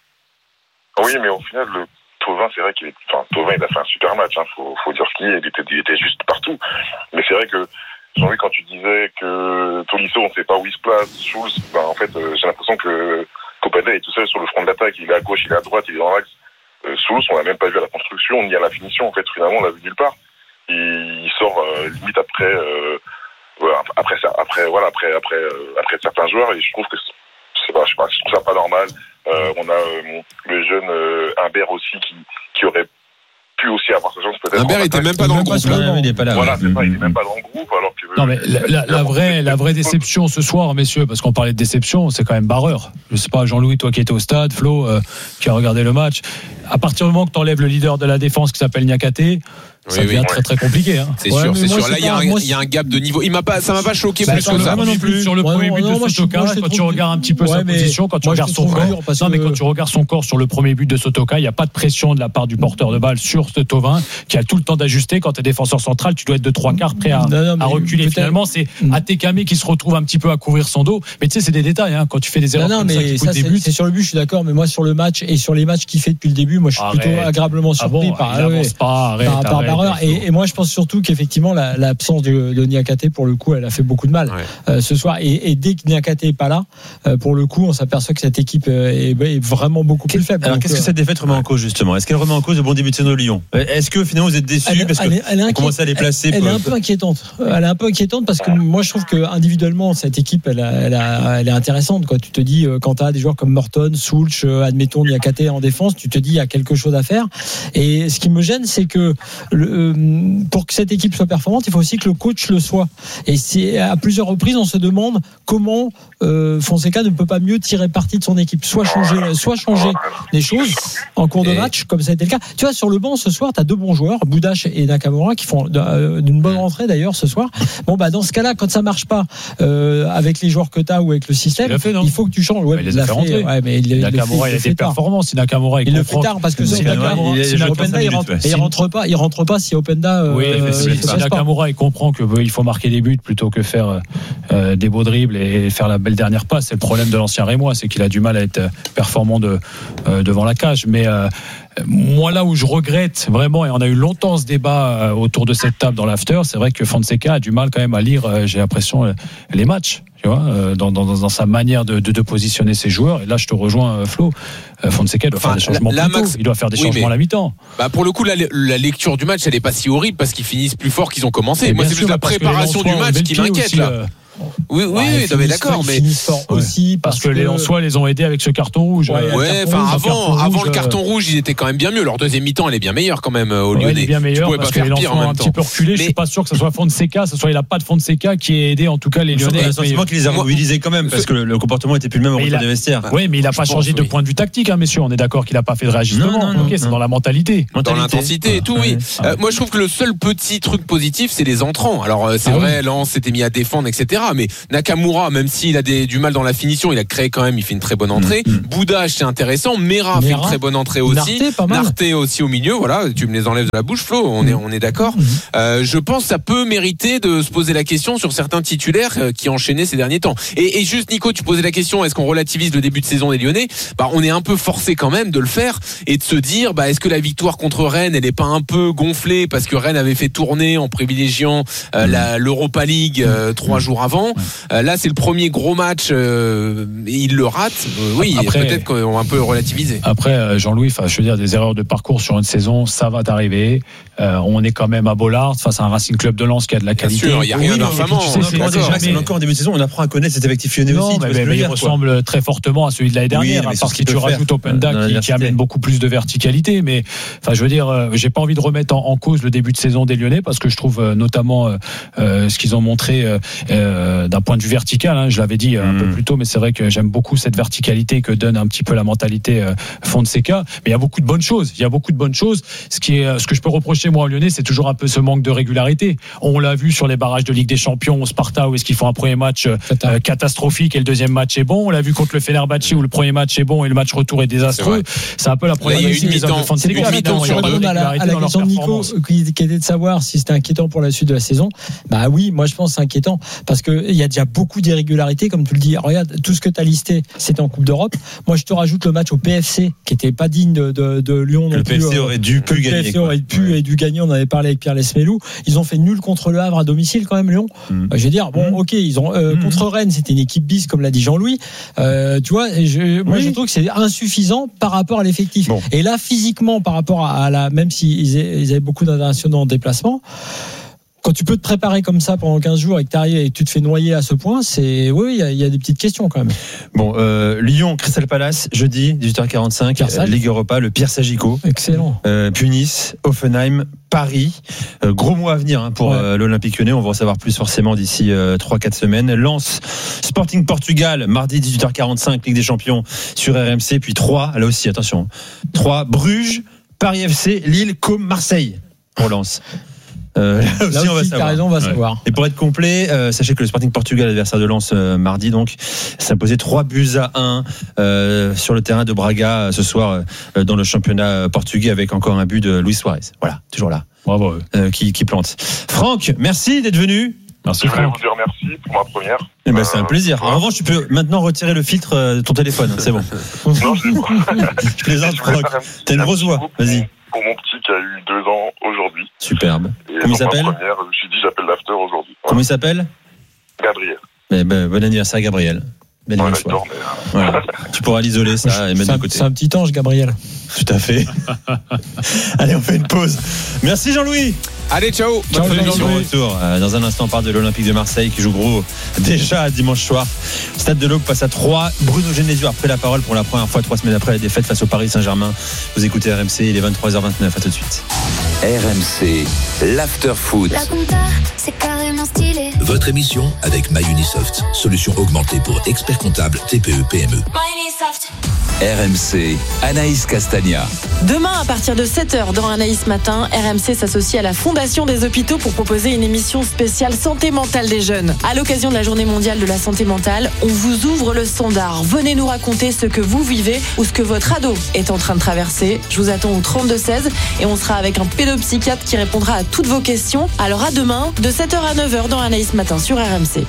Oui, mais au final, le Thauvin, c'est vrai qu'il est, enfin, Thauvin, il a fait un super match. Hein, faut, faut dire ce qu'il est. Il était, il était juste partout. Mais c'est vrai que Jean-Louis, quand tu disais que Tolisso, on ne sait pas où il se place, Schulz, ben, en fait, euh, j'ai l'impression que Copenda est tout seul sur le front de l'attaque. Il est à gauche, il est à droite, il est dans l'axe. Euh, Schulz, on l'a même pas vu à la construction ni à la finition. En fait, finalement, on l'a vu nulle part. Il, il sort euh, limite après, euh, voilà, après, après, voilà, après, après, euh, après certains joueurs. Et je trouve que c'est pas, je sais pas, je trouve ça pas normal. Euh, on a euh, le jeune euh, Humbert aussi qui, qui aurait pu aussi avoir sa chance peut-être. Humbert était même pas dans le groupe. Il n'est pas là. Voilà, c'est ça, il n'est même pas dans le groupe. Alors que, non, mais la, la, la vraie, la vraie déception ce soir, messieurs, parce qu'on parlait de déception, c'est quand même Barreur. Je sais pas, Jean-Louis, toi qui étais au stade, Flo, euh, qui a regardé le match. À partir du moment que tu enlèves le leader de la défense qui s'appelle Niakate, ça oui, devient oui. très très compliqué. Hein. C'est ouais, sûr, c'est sûr. Là, il y, y a un gap de niveau. Il m'a pas, ça m'a pas choqué bah, plus que ça. Moi non plus. Sur le ouais, premier but non, de Sotoka, quand tu regardes un petit peu sa position, quand tu regardes son corps. Non, mais quand tu regardes son corps sur le premier but de Sotoka, il n'y a pas de pression de la part du porteur de balle sur ce Thauvin qui a tout le temps d'ajuster. Quand tu es défenseur central, tu dois être de trois quarts prêt à, non, non, à reculer. Finalement, c'est Atekame qui se retrouve un petit peu à couvrir son dos. Mais tu sais, c'est des détails. Hein, quand tu fais des erreurs non, comme mais ça qui coûtent des buts. C'est sur le but, je suis d'accord. Mais moi, sur le match et sur les matchs qu'il fait depuis le début, moi, je suis plutôt agréablement surpris par Barreur. Et moi, je pense surtout qu'effectivement la, l'absence de, de Niakate pour le coup elle a fait beaucoup de mal ouais. euh, ce soir et, et dès que Niakate est pas là euh, pour le coup on s'aperçoit que cette équipe euh, est, est vraiment beaucoup plus faible. Alors donc, qu'est-ce que euh, cette défaite remet en cause justement? Est-ce qu'elle remet en cause le bon début de saison de Lyon? Est-ce que finalement vous êtes déçus parce qu'on commence à les placer? Elle, elle est un peu inquiétante. Elle est un peu inquiétante parce que moi je trouve que individuellement cette équipe elle, a, elle, a, elle est intéressante quoi. Tu te dis quand tu as des joueurs comme Morton, Soultz, admettons Niakate en défense, tu te dis il y a quelque chose à faire et ce qui me gêne c'est que le, pour que cette équipe soit performante, il faut aussi que le coach le soit. Et c'est à plusieurs reprises, on se demande comment euh, Fonseca ne peut pas mieux tirer parti de son équipe, soit changer, soit changer des choses en cours de match, comme ça a été le cas. Tu vois, sur le banc ce soir, tu as deux bons joueurs, Boudache et Nakamura, qui font euh, d'une bonne rentrée d'ailleurs ce soir. Bon, bah dans ce cas-là, quand ça marche pas euh, avec les joueurs que tu as ou avec le système, il, fait, il faut que tu changes. Ouais, il les a fait rentrer. Ouais, mais il, Nakamura, il, il a été performant. Si Nakamura, il, il le fait tard parce que si Openda, il rentre, il rentre pas, il rentre pas si Openda. Oui, si Nakamura, il comprend qu'il faut marquer des buts plutôt que faire euh, des beaux dribbles et faire la belle dernière passe. C'est le problème de l'ancien Rémois, c'est qu'il a du mal à être performant de, euh, devant la cage. Mais euh, moi, là où je regrette vraiment, et on a eu longtemps ce débat autour de cette table dans l'after, c'est vrai que Fonseca a du mal quand même à lire, j'ai l'impression, les matchs. Tu vois, dans, dans, dans sa manière de, de, de positionner ses joueurs. Et là, je te rejoins, Flo. Fonseca doit enfin, faire des changements là, plus tôt. Max, Il doit faire des oui, changements à la mi-temps. Bah pour le coup, la, la lecture du match, elle est pas si horrible parce qu'ils finissent plus fort qu'ils ont commencé. Et Moi, c'est juste la préparation du match qui m'inquiète aussi, là. Euh... Oui, oui, ouais, oui, mais d'accord, mais aussi parce, parce que, que les Lensois les ont aidés avec ce carton rouge. Ouais, ouais enfin avant, rouge, avant le carton rouge, ils étaient quand même bien mieux. Leur deuxième mi-temps, elle est bien meilleure quand même au ouais, Lyonnais. Elle est bien meilleure parce que les Lensois ont un petit peu reculé. Mais... Je suis pas sûr que ce soit Fonseca, ce soit il a pas de Fonseca qui ait aidé en tout cas les Lyonnais. Il y a le sentiment qu'il les a mobilisés quand même parce que le comportement était plus le même au retour des vestiaires. Oui, mais il a pas changé de point de vue tactique, messieurs. On est d'accord qu'il a pas fait de réajustement. Ok, c'est dans la mentalité, dans l'intensité et tout. Oui. Moi, je trouve que le seul petit truc positif, c'est les entrants. Alors c'est vrai, Lens s'était mis à défendre, et cetera. Mais Nakamura, même s'il a des, du mal dans la finition, il a créé quand même, il fait une très bonne entrée. Mmh. Boudache, c'est intéressant. Mera fait une très bonne entrée aussi. Narté aussi au milieu, voilà, tu me les enlèves de la bouche, Flo, on est, on est d'accord. Mmh. Euh, je pense que ça peut mériter de se poser la question sur certains titulaires qui enchaînaient ces derniers temps. Et, et juste, Nico, tu posais la question, est-ce qu'on relativise le début de saison des Lyonnais? Bah, on est un peu forcé quand même de le faire et de se dire, bah, est-ce que la victoire contre Rennes, elle est pas un peu gonflée parce que Rennes avait fait tourner en privilégiant euh, mmh. la, l'Europa League euh, trois mmh. jours avant. Euh, là, c'est le premier gros match, euh, il le rate. Euh, oui, après, peut-être qu'on va un peu relativiser. Après, Jean-Louis, je veux dire, des erreurs de parcours sur une saison, ça va t'arriver. Euh, on est quand même à Bollard face à un Racing Club de Lens qui a de la qualité. Il n'y a rien oui, d'infamant. Tu sais, c'est jamais... encore en début de saison, on apprend à connaître cet effectif lyonnais aussi. Mais, mais, mais il quoi. ressemble très fortement à celui de l'année dernière, oui, parce que tu rajoutes Openda qui, qui amène beaucoup plus de verticalité. Mais enfin, je veux dire, euh, j'ai pas envie de remettre en, en cause le début de saison des Lyonnais parce que je trouve euh, notamment euh, euh, ce qu'ils ont montré euh, euh, d'un point de vue vertical. Hein, je l'avais dit mmh. un peu plus tôt, mais c'est vrai que j'aime beaucoup cette verticalité que donne un petit peu la mentalité euh, Fonseca. Mais il y a beaucoup de bonnes choses. Il y a beaucoup de bonnes choses. Ce qui est, ce que je peux reprocher moi aux Lyonnais, c'est toujours un peu ce manque de régularité. On l'a vu sur les barrages de Ligue des Champions au Sparta où est-ce qu'ils font un premier match euh, catastrophique et le deuxième match est bon. On l'a vu contre le Fenerbahçe où le premier match est bon et le match retour est désastreux. C'est, c'est un peu la problématique des hommes de Fonseca. Il y a une à la, à la question de Nico qui, qui était de savoir si c'était inquiétant pour la suite de la saison. Bah oui, moi je pense que c'est inquiétant parce qu'il y a déjà beaucoup d'irrégularités, comme tu le dis. Regarde, tout ce que tu as listé, c'était en Coupe d'Europe. Moi je te rajoute le match au P F C qui n'était pas digne de, de, de Lyon. Le P F C aurait dû plus gagner. Le P F C aurait pu et dû gagner. On avait parlé avec Pierre Lesmelou. Ils ont fait nul contre le Havre à domicile quand même, Lyon. Mmh. Je veux dire, bon, ok, ils ont euh, mmh. contre Rennes, c'était une équipe bis comme l'a dit Jean-Louis. Euh, tu vois, je, moi oui. je trouve que c'est insuffisant par rapport à l'effectif. Bon. Et là, physiquement, par rapport à la, même s'ils ils avaient beaucoup d'internationaux en déplacement. Quand tu peux te préparer comme ça pendant quinze jours et que tu arrives et que tu te fais noyer à ce point, c'est oui, il y, y a des petites questions quand même. Bon, euh, Lyon, Crystal Palace, jeudi, dix-huit heures quarante-cinq, euh, Ligue Europa, le Pierre Sagico. Excellent. Euh, puis Nice, Offenheim, Paris. Euh, gros mois à venir hein, pour ouais. euh, l'Olympique Lyonnais. On va en savoir plus forcément d'ici euh, trois quatre semaines. Lens, Sporting Portugal, mardi, dix-huit heures quarante-cinq, Ligue des Champions sur R M C. Puis trois, là aussi, attention. trois, Bruges, Paris F C, Lille, Com, Marseille. Pour Lens. Euh, là aussi, là aussi, on va savoir. Raison, on va ouais. savoir. Et pour être complet, euh, sachez que le Sporting Portugal, adversaire de Lens euh, mardi, donc, s'imposait trois buts à un euh, sur le terrain de Braga euh, ce soir euh, dans le championnat portugais avec encore un but de Luis Suarez. Voilà, toujours là. Bravo. Euh, qui, qui plante. Franck, merci d'être venu. Merci. Je voulais vous dire merci pour ma première. Eh ben, c'est un plaisir. En revanche, tu peux maintenant retirer le filtre de ton téléphone. C'est bon. Non, je, je plaisante, Franck. T'as une grosse voix. Vas-y. Pour mon petit qui a eu deux ans aujourd'hui. Superbe. Et comment il s'appelle? Première, je me suis dit, j'appelle l'after aujourd'hui. Voilà. Comment il s'appelle? Gabriel. Eh ben, bon anniversaire, Gabriel. Belle ouais, soir. Mais... Voilà. Tu pourras l'isoler, ça, et mettre de côté. C'est un petit ange, Gabriel. Tout à fait. Allez, on fait une pause. Merci, Jean-Louis. Allez, ciao. Bonne fin d'émission. Retour. Dans un instant, on parle de l'Olympique de Marseille qui joue gros déjà dimanche soir. Stade de l'Aube passe à trois. Bruno Genesio a pris la parole pour la première fois trois semaines après la défaite face au Paris Saint-Germain. Vous écoutez R M C, il est vingt-trois heures vingt-neuf. À tout de suite. R M C, l'After Foot. La compta, c'est carrément stylé. Votre émission avec MyUnisoft, solution augmentée pour experts comptables T P E P M E. MyUnisoft. R M C, Anaïs Castagna. Demain, à partir de sept heures dans Anaïs Matin, R M C s'associe à la Fondation des Hôpitaux pour proposer une émission spéciale santé mentale des jeunes. À l'occasion de la Journée mondiale de la santé mentale, on vous ouvre le standard. Venez nous raconter ce que vous vivez ou ce que votre ado est en train de traverser. Je vous attends au trente-deux seize et on sera avec un pédopsychiatre qui répondra à toutes vos questions. Alors à demain, de sept heures à neuf heures dans Anaïs Matin sur R M C.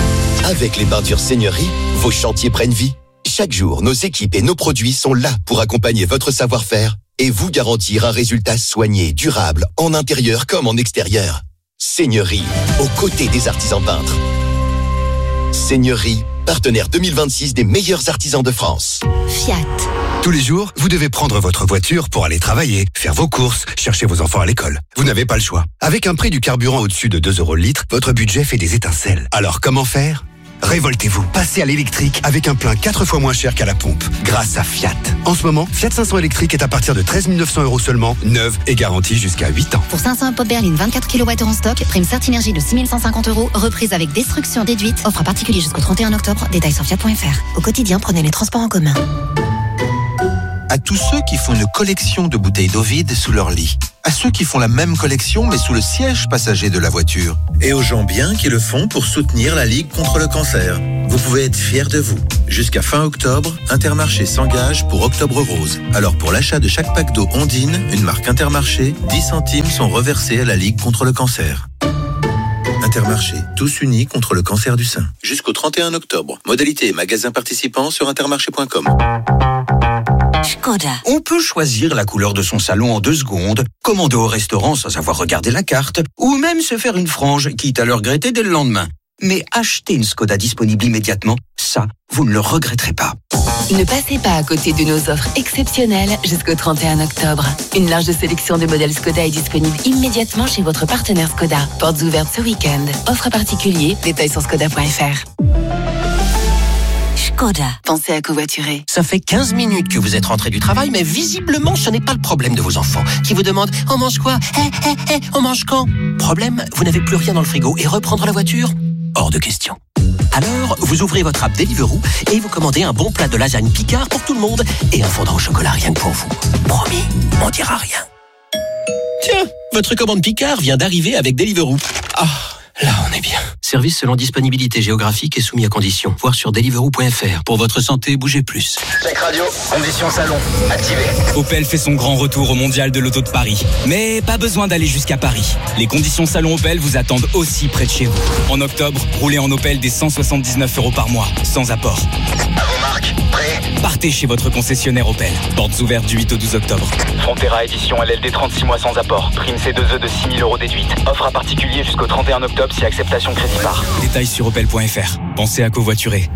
Avec les bordures Seigneurie, vos chantiers prennent vie. Chaque jour, nos équipes et nos produits sont là pour accompagner votre savoir-faire. et vous garantir un résultat soigné, durable, en intérieur comme en extérieur. Seigneurie, aux côtés des artisans peintres. Seigneurie, partenaire deux mille vingt-six des meilleurs artisans de France. Fiat. Tous les jours, vous devez prendre votre voiture pour aller travailler, faire vos courses, chercher vos enfants à l'école. Vous n'avez pas le choix. Avec un prix du carburant au-dessus de deux euros le litre, votre budget fait des étincelles. Alors comment faire ? Révoltez-vous, passez à l'électrique avec un plein quatre fois moins cher qu'à la pompe, grâce à Fiat. En ce moment, Fiat cinq cents électrique est à partir de treize mille neuf cents euros seulement, neuve et garantie jusqu'à huit ans. Pour cinq cents pop berline vingt-quatre kilowattheures en stock, prime Certinergie de six mille cent cinquante euros, reprise avec destruction déduite, offre à particulier jusqu'au trente et un octobre, détails sur fiat point f r. Au quotidien, prenez les transports en commun. À tous ceux qui font une collection de bouteilles d'eau vide sous leur lit. À ceux qui font la même collection mais sous le siège passager de la voiture. Et aux gens bien qui le font pour soutenir la Ligue contre le cancer. Vous pouvez être fiers de vous. Jusqu'à fin octobre, Intermarché s'engage pour Octobre Rose. Alors pour l'achat de chaque pack d'eau Ondine, une marque Intermarché, dix centimes sont reversés à la Ligue contre le cancer. Intermarché, tous unis contre le cancer du sein. Jusqu'au trente et un octobre. Modalité et magasins participants sur intermarché point com. Skoda. On peut choisir la couleur de son salon en deux secondes, commander au restaurant sans avoir regardé la carte, ou même se faire une frange, quitte à le regretter dès le lendemain. Mais acheter une Skoda disponible immédiatement, ça, vous ne le regretterez pas. Ne passez pas à côté de nos offres exceptionnelles jusqu'au trente et un octobre. Une large sélection de modèles Skoda est disponible immédiatement chez votre partenaire Skoda. Portes ouvertes ce week-end. Offre particulier, détails sur skoda point f r. Skoda. Pensez à covoiturer. Ça fait quinze minutes que vous êtes rentré du travail, mais visiblement, ce n'est pas le problème de vos enfants qui vous demandent « On mange quoi ? Hé, hé, hé, on mange quand ?» Problème, vous n'avez plus rien dans le frigo et reprendre la voiture ? Hors de question. Alors, vous ouvrez votre app Deliveroo et vous commandez un bon plat de lasagne Picard pour tout le monde et un fondant au chocolat rien que pour vous. Promis, on dira rien. Tiens, votre commande Picard vient d'arriver avec Deliveroo. Ah, là on est bien. Service selon disponibilité géographique et soumis à conditions. Voir sur deliveroo point f r. Pour votre santé, bougez plus. Check radio, conditions salon, activé. Opel fait son grand retour au Mondial de l'Auto de Paris. Mais pas besoin d'aller jusqu'à Paris. Les conditions salon Opel vous attendent aussi près de chez vous. En octobre, roulez en Opel des cent soixante-dix-neuf euros par mois, sans apport. À vos marques, prêt ? Partez chez votre concessionnaire Opel. Portes ouvertes du huit au douze octobre. Frontera édition L L D trente-six mois sans apport. Prime C deux E de six mille euros déduite. Offre à particulier jusqu'au trente et un octobre si acceptation crédit par. Détails sur opel point f r. Pensez à covoiturer.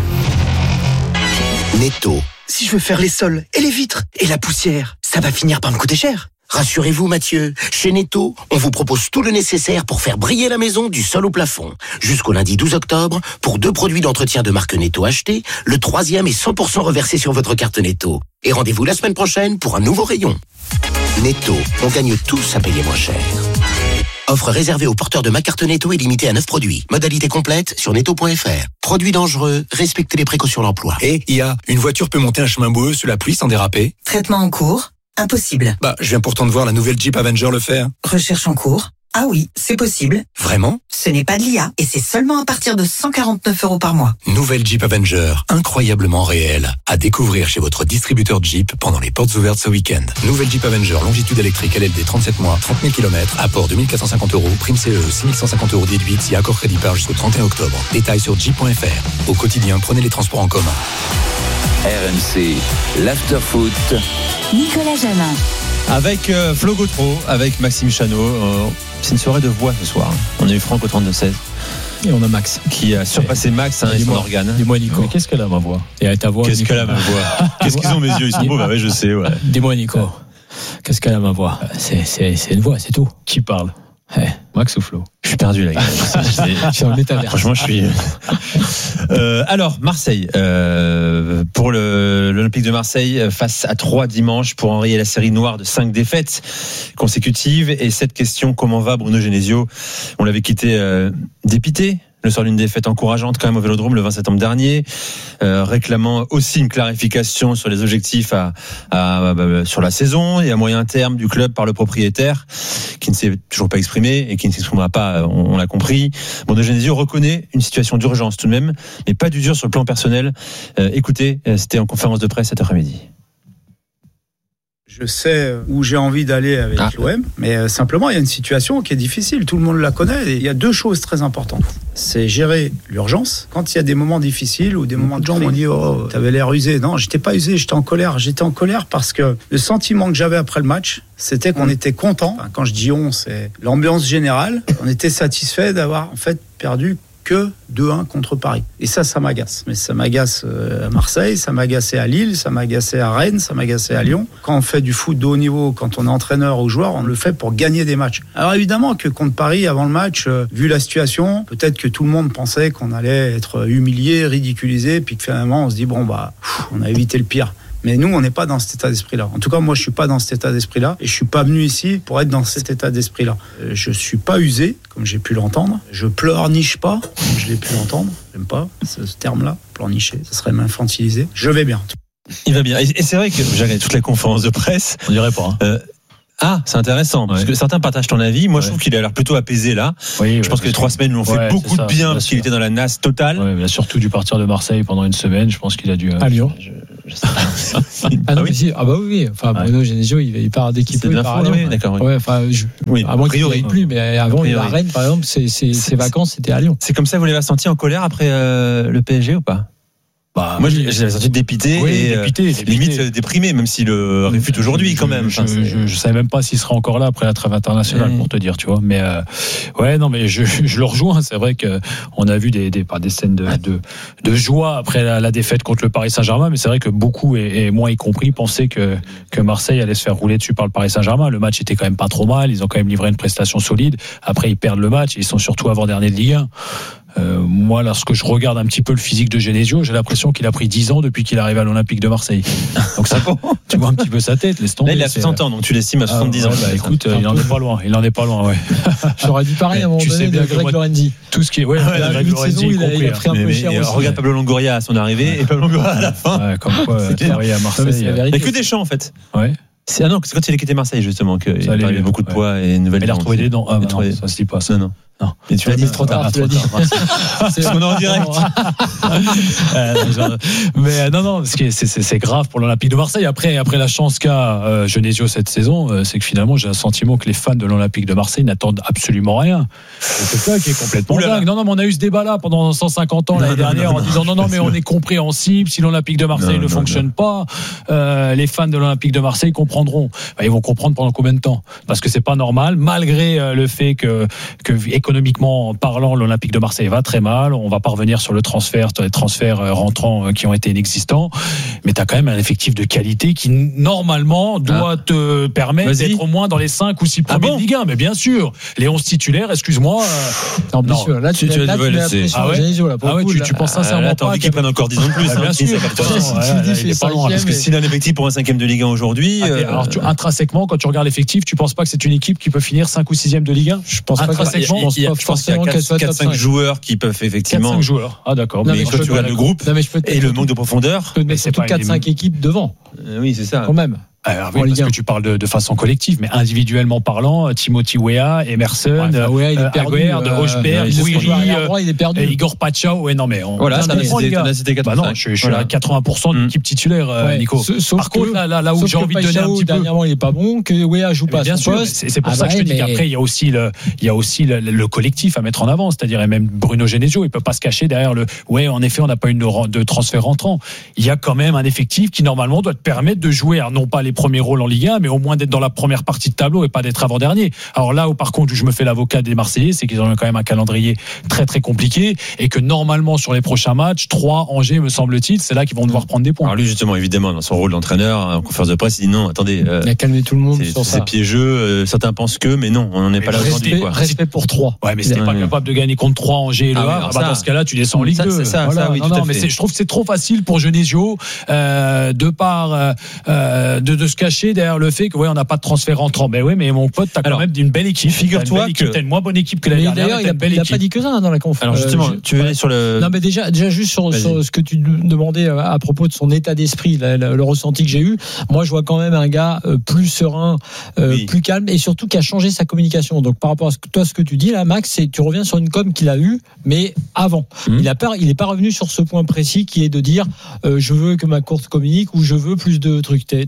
Netto. Si je veux faire les sols et les vitres et la poussière, ça va finir par me coûter cher. Rassurez-vous Mathieu, chez Netto, on vous propose tout le nécessaire pour faire briller la maison du sol au plafond. Jusqu'au lundi douze octobre, pour deux produits d'entretien de marque Netto achetés, le troisième est cent pour cent reversé sur votre carte Netto. Et rendez-vous la semaine prochaine pour un nouveau rayon. Netto, on gagne tous à payer moins cher. Offre réservée aux porteurs de ma carte Netto et limitée à neuf produits. Modalité complète sur netto point f r. Produits dangereux, respectez les précautions d'emploi. Et I A, une voiture peut monter un chemin boueux sous la pluie sans déraper ? Traitement en cours ? Impossible. Bah, je viens pourtant de voir la nouvelle Jeep Avenger le faire. Recherche en cours ? Ah oui, c'est possible. Vraiment ? Ce n'est pas de l'I A et c'est seulement à partir de cent quarante-neuf euros par mois. Nouvelle Jeep Avenger, incroyablement réelle. À découvrir chez votre distributeur Jeep pendant les portes ouvertes ce week-end. Nouvelle Jeep Avenger, longitude électrique L L D trente-sept mois, trente mille kilomètres, apport deux mille quatre cent cinquante euros, prime C E six mille cent cinquante euros déduite si accord crédit par jusqu'au trente et un octobre. Détails sur jeep point f r. Au quotidien, prenez les transports en commun. R M C, l'afterfoot. Nicolas Jamin. Avec euh, Flo Gautreau, avec Maxime Chanot. Euh, c'est une soirée de voix ce soir. On a eu Franck au trente-deux seize. Et on a Max. Qui a surpassé Max hein, et son organe. Dis-moi Nico. Mais qu'est-ce qu'elle a ma voix? Et ta voix. Qu'est-ce qu'elle a ma voix? Qu'est-ce qu'ils ont mes yeux? Ils sont beaux, bah ouais, je sais, ouais. Dis-moi Nico. Qu'est-ce qu'elle a ma voix? C'est, c'est, c'est une voix, c'est tout. Qui parle? Hey, Max ou Flo? Je suis perdu là. Je suis en métavers. Franchement, je suis. Euh, alors, Marseille, euh, pour le, l'Olympique de Marseille, face à trois dimanche pour enrayer la série noire de cinq défaites consécutives. Et cette question, comment va Bruno Genesio? On l'avait quitté euh, dépité. Le sort d'une défaite encourageante quand même au Vélodrome le vingt septembre dernier, euh, réclamant aussi une clarification sur les objectifs à, à, à, sur la saison et à moyen terme du club par le propriétaire, qui ne s'est toujours pas exprimé et qui ne s'exprimera pas, on, on l'a compris. Bruno Genesio reconnaît une situation d'urgence tout de même, mais pas d'usure sur le plan personnel. Euh, écoutez, c'était en conférence de presse cet après-midi. Je sais où j'ai envie d'aller avec ah. l'O M, mais euh, simplement, il y a une situation qui est difficile. Tout le monde la connaît. Et il y a deux choses très importantes. C'est gérer l'urgence. Quand il y a des moments difficiles ou des moments de gens m'ont dit « Oh, t'avais l'air usé ». Non, j'étais pas usé, j'étais en colère. J'étais en colère parce que le sentiment que j'avais après le match, c'était qu'on mmh. était content. Enfin, quand je dis « on », c'est l'ambiance générale. On était satisfait d'avoir en fait perdu que deux un contre Paris. Et ça, ça m'agace. Mais ça m'agace à Marseille, ça m'agaçait à Lille, ça m'agaçait à Rennes, ça m'agaçait à Lyon. Quand on fait du foot de haut niveau, quand on est entraîneur ou joueur, on le fait pour gagner des matchs. Alors évidemment que contre Paris, avant le match, euh, vu la situation, peut-être que tout le monde pensait qu'on allait être humilié, ridiculisé, puis que finalement, on se dit, bon, bah, pff, on a évité le pire. Mais nous, on n'est pas dans cet état d'esprit-là. En tout cas, moi, je suis pas dans cet état d'esprit-là. Et je suis pas venu ici pour être dans cet état d'esprit-là. Je suis pas usé, comme j'ai pu l'entendre. Je pleurniche pas, comme je l'ai pu l'entendre. J'aime pas ce terme-là, pleurnicher. Ça serait m'infantiliser. Je vais bien. Il va bien. Et c'est vrai que j'ai regardé toute la conférence de presse. On dirait pas. Hein. Euh, Ah, c'est intéressant, parce ouais. que certains partagent ton avis. Moi, ouais. je trouve qu'il a l'air plutôt apaisé là. Oui, je ouais, pense que les trois semaines lui ont fait ouais, beaucoup de bien, parce qu'il était dans la nasse totale. Ouais, mais surtout dû partir de Marseille pendant une semaine. Je pense qu'il a dû. À Lyon. Je, je sais pas. ah non, ah, oui. si. ah bah oui. Enfin, Bruno ouais. Genesio, il, il part d'équipe. Il part à Lyon. Oui, d'accord. Oui. Ouais, enfin, je, oui, à moins qu'il n'y plus, mais avant, il va à Rennes, par exemple, ses, ses, ses vacances, c'était à Lyon. C'est comme ça, vous l'avez senti en colère après euh, le P S G ou pas? Bah, moi, oui, je l'avais senti dépité, oui, et dépité, dépité. limite déprimé, même s'il le réfute aujourd'hui, quand même. Je, enfin, je, je, je savais même pas s'il serait encore là après la trêve internationale, mmh. pour te dire, tu vois. Mais euh, ouais, non, mais je, je le rejoins. C'est vrai que on a vu des des, des scènes de, de de joie après la, la défaite contre le Paris Saint-Germain, mais c'est vrai que beaucoup et, et moi y compris pensaient que que Marseille allait se faire rouler dessus par le Paris Saint-Germain. Le match était quand même pas trop mal. Ils ont quand même livré une prestation solide. Après, ils perdent le match. Ils sont surtout avant-dernier de Ligue un. Euh, moi, lorsque je regarde un petit peu le physique de Genesio, j'ai l'impression qu'il a pris dix ans depuis qu'il est arrivé à l'Olympique de Marseille. Donc ça, tu vois un petit peu sa tête, laisse tomber. Là, il a soixante ans, donc tu l'estimes à soixante-dix ah, ouais, ans. Bah, écoute, il en est pas loin. Il en est pas loin, ouais. J'aurais dit pareil à un moment donné de Greg Lorenzi. Tout ce qui est, ouais, ouais, Greg Lorenzi, il, il a pris un peu cher aussi. Regarde Pablo Longoria à son arrivée et Pablo Longoria à la fin. Ouais, comme quoi, travailler à Marseille. Il n'y a que des champs, en fait. Ouais. C'est, ah non, c'est quand il a quitté Marseille, justement, qu'il a eu beaucoup de poids et une nouvelle. Il a retrouvé des dents. Ah, bah non, ça se dit pas, ça. Non, non. Non. Et tu l'as dit trop tard. Tu l'as dit. C'est ce qu'on est en direct. Mais non, non, c'est, c'est, c'est grave pour l'Olympique de Marseille. Après, après la chance qu'a euh, Genesio cette saison, euh, c'est que finalement, j'ai un sentiment que les fans de l'Olympique de Marseille n'attendent absolument rien. C'est ça qui est complètement Oulala. dingue. Non, non, mais on a eu ce débat-là pendant cent cinquante ans non, l'année non, dernière non, non, en disant non, non, mais on est compréhensible. Si l'Olympique de Marseille non, ne non, fonctionne non. pas, euh, les fans de l'Olympique de Marseille comprendront. Bah, ils vont comprendre pendant combien de temps? Parce que c'est pas normal, malgré euh, le fait que, que économiquement parlant, l'Olympique de Marseille va très mal. On va pas revenir sur le transfert, sur les transferts rentrants qui ont été inexistants. Mais tu as quand même un effectif de qualité qui, normalement, doit ah. te permettre Vas-y. d'être au moins dans les cinq ou six premiers ah bon de Ligue un. Mais bien sûr, les onze titulaires, excuse-moi. Euh, non, non. Là, tu, tu, là, tu mets la pression ah ouais. Genesio, là, ah ouais, tu, tu penses sincèrement ah, pas. T'as envie qu'il prenne encore dix ans de plus. Bien sûr. Il est pas loin. Parce que s'il a un effectif pour un cinquième de Ligue un aujourd'hui. Alors, intrinsèquement, quand tu regardes l'effectif, tu penses pas que c'est une équipe qui peut finir cinq ou sixième de Ligue un? Je pense pas intrinsèquement. Je pense qu'il y a quatre cinq joueurs qui peuvent effectivement. quatre cinq joueurs. Ah d'accord. Mais quand tu regardes le groupe et le manque de profondeur. Mais c'est pas quatre cinq équipes devant. Oui, c'est ça. Quand même. Alors, oui, parce que tu parles de, de façon collective, mais individuellement parlant, Timothy Weah, Emerson, ouais, Weah, il est perdu, Aguerd, euh, Hochberg, Gouiri, euh, il est perdu. Et Igor Pachao. Ouais, non, mais on. Voilà, ça c'était bah non, je, je suis à quatre-vingts pour cent de l'équipe titulaire, ouais. Nico. Sauf Par contre, là, là, là où j'ai envie de donner un petit peu. Dernièrement, il est pas bon, que Weah joue pas à son poste. C'est pour ça que je te dis qu'après, il y a aussi le, il y a aussi le collectif à mettre en avant, c'est-à-dire, et même Bruno Genesio, il peut pas se cacher derrière le, ouais, en effet, on n'a pas eu de transfert entrant. Il y a quand même un effectif qui, normalement, doit te permettre de jouer, non pas les premiers rôles en Ligue un, mais au moins d'être dans la première partie de tableau et pas d'être avant-dernier. Alors là où par contre où je me fais l'avocat des Marseillais, c'est qu'ils ont quand même un calendrier très très compliqué et que normalement sur les prochains matchs, trois Angers me semble-t-il, c'est là qu'ils vont devoir prendre des points. Alors lui justement évidemment dans son rôle d'entraîneur en conférence de presse, il dit non, attendez, euh, il a calmé tout le monde c'est, sur c'est ça. piégeux, euh, certains pensent que mais non, on n'en est mais pas là aujourd'hui quoi. Respect pour trois. Ouais, mais si t'es pas capable de gagner contre trois Angers et le Havre, ah, bah, dans ce cas-là, tu descends en Ligue ça, deux. C'est ça, voilà. ça oui, non, tout non, à mais fait. c'est, je trouve que c'est trop facile pour Genesio euh, de par euh, de, de se cacher derrière le fait que ouais, on n'a pas de transfert entrant. Ben oui, mais mon pote, t'as quand même une belle équipe. Figure-toi que t'as une moins bonne équipe que l'année dernière. D'ailleurs, il a, il a pas dit que ça dans la conférence. Alors justement, euh, tu veux aller sur le. Non, mais déjà, déjà juste sur, sur ce que tu demandais à propos de son état d'esprit, le, le, le ressenti que j'ai eu. Moi, je vois quand même un gars euh, plus serein, euh, oui. plus calme, et surtout qui a changé sa communication. Donc, par rapport à ce que, toi, ce que tu dis là, Max, c'est tu reviens sur une com qu'il a eue, mais avant. Mmh. Il a pas, il est pas revenu sur ce point précis qui est de dire, euh, je veux que ma course communique ou je veux plus de trucs. T'as raison, il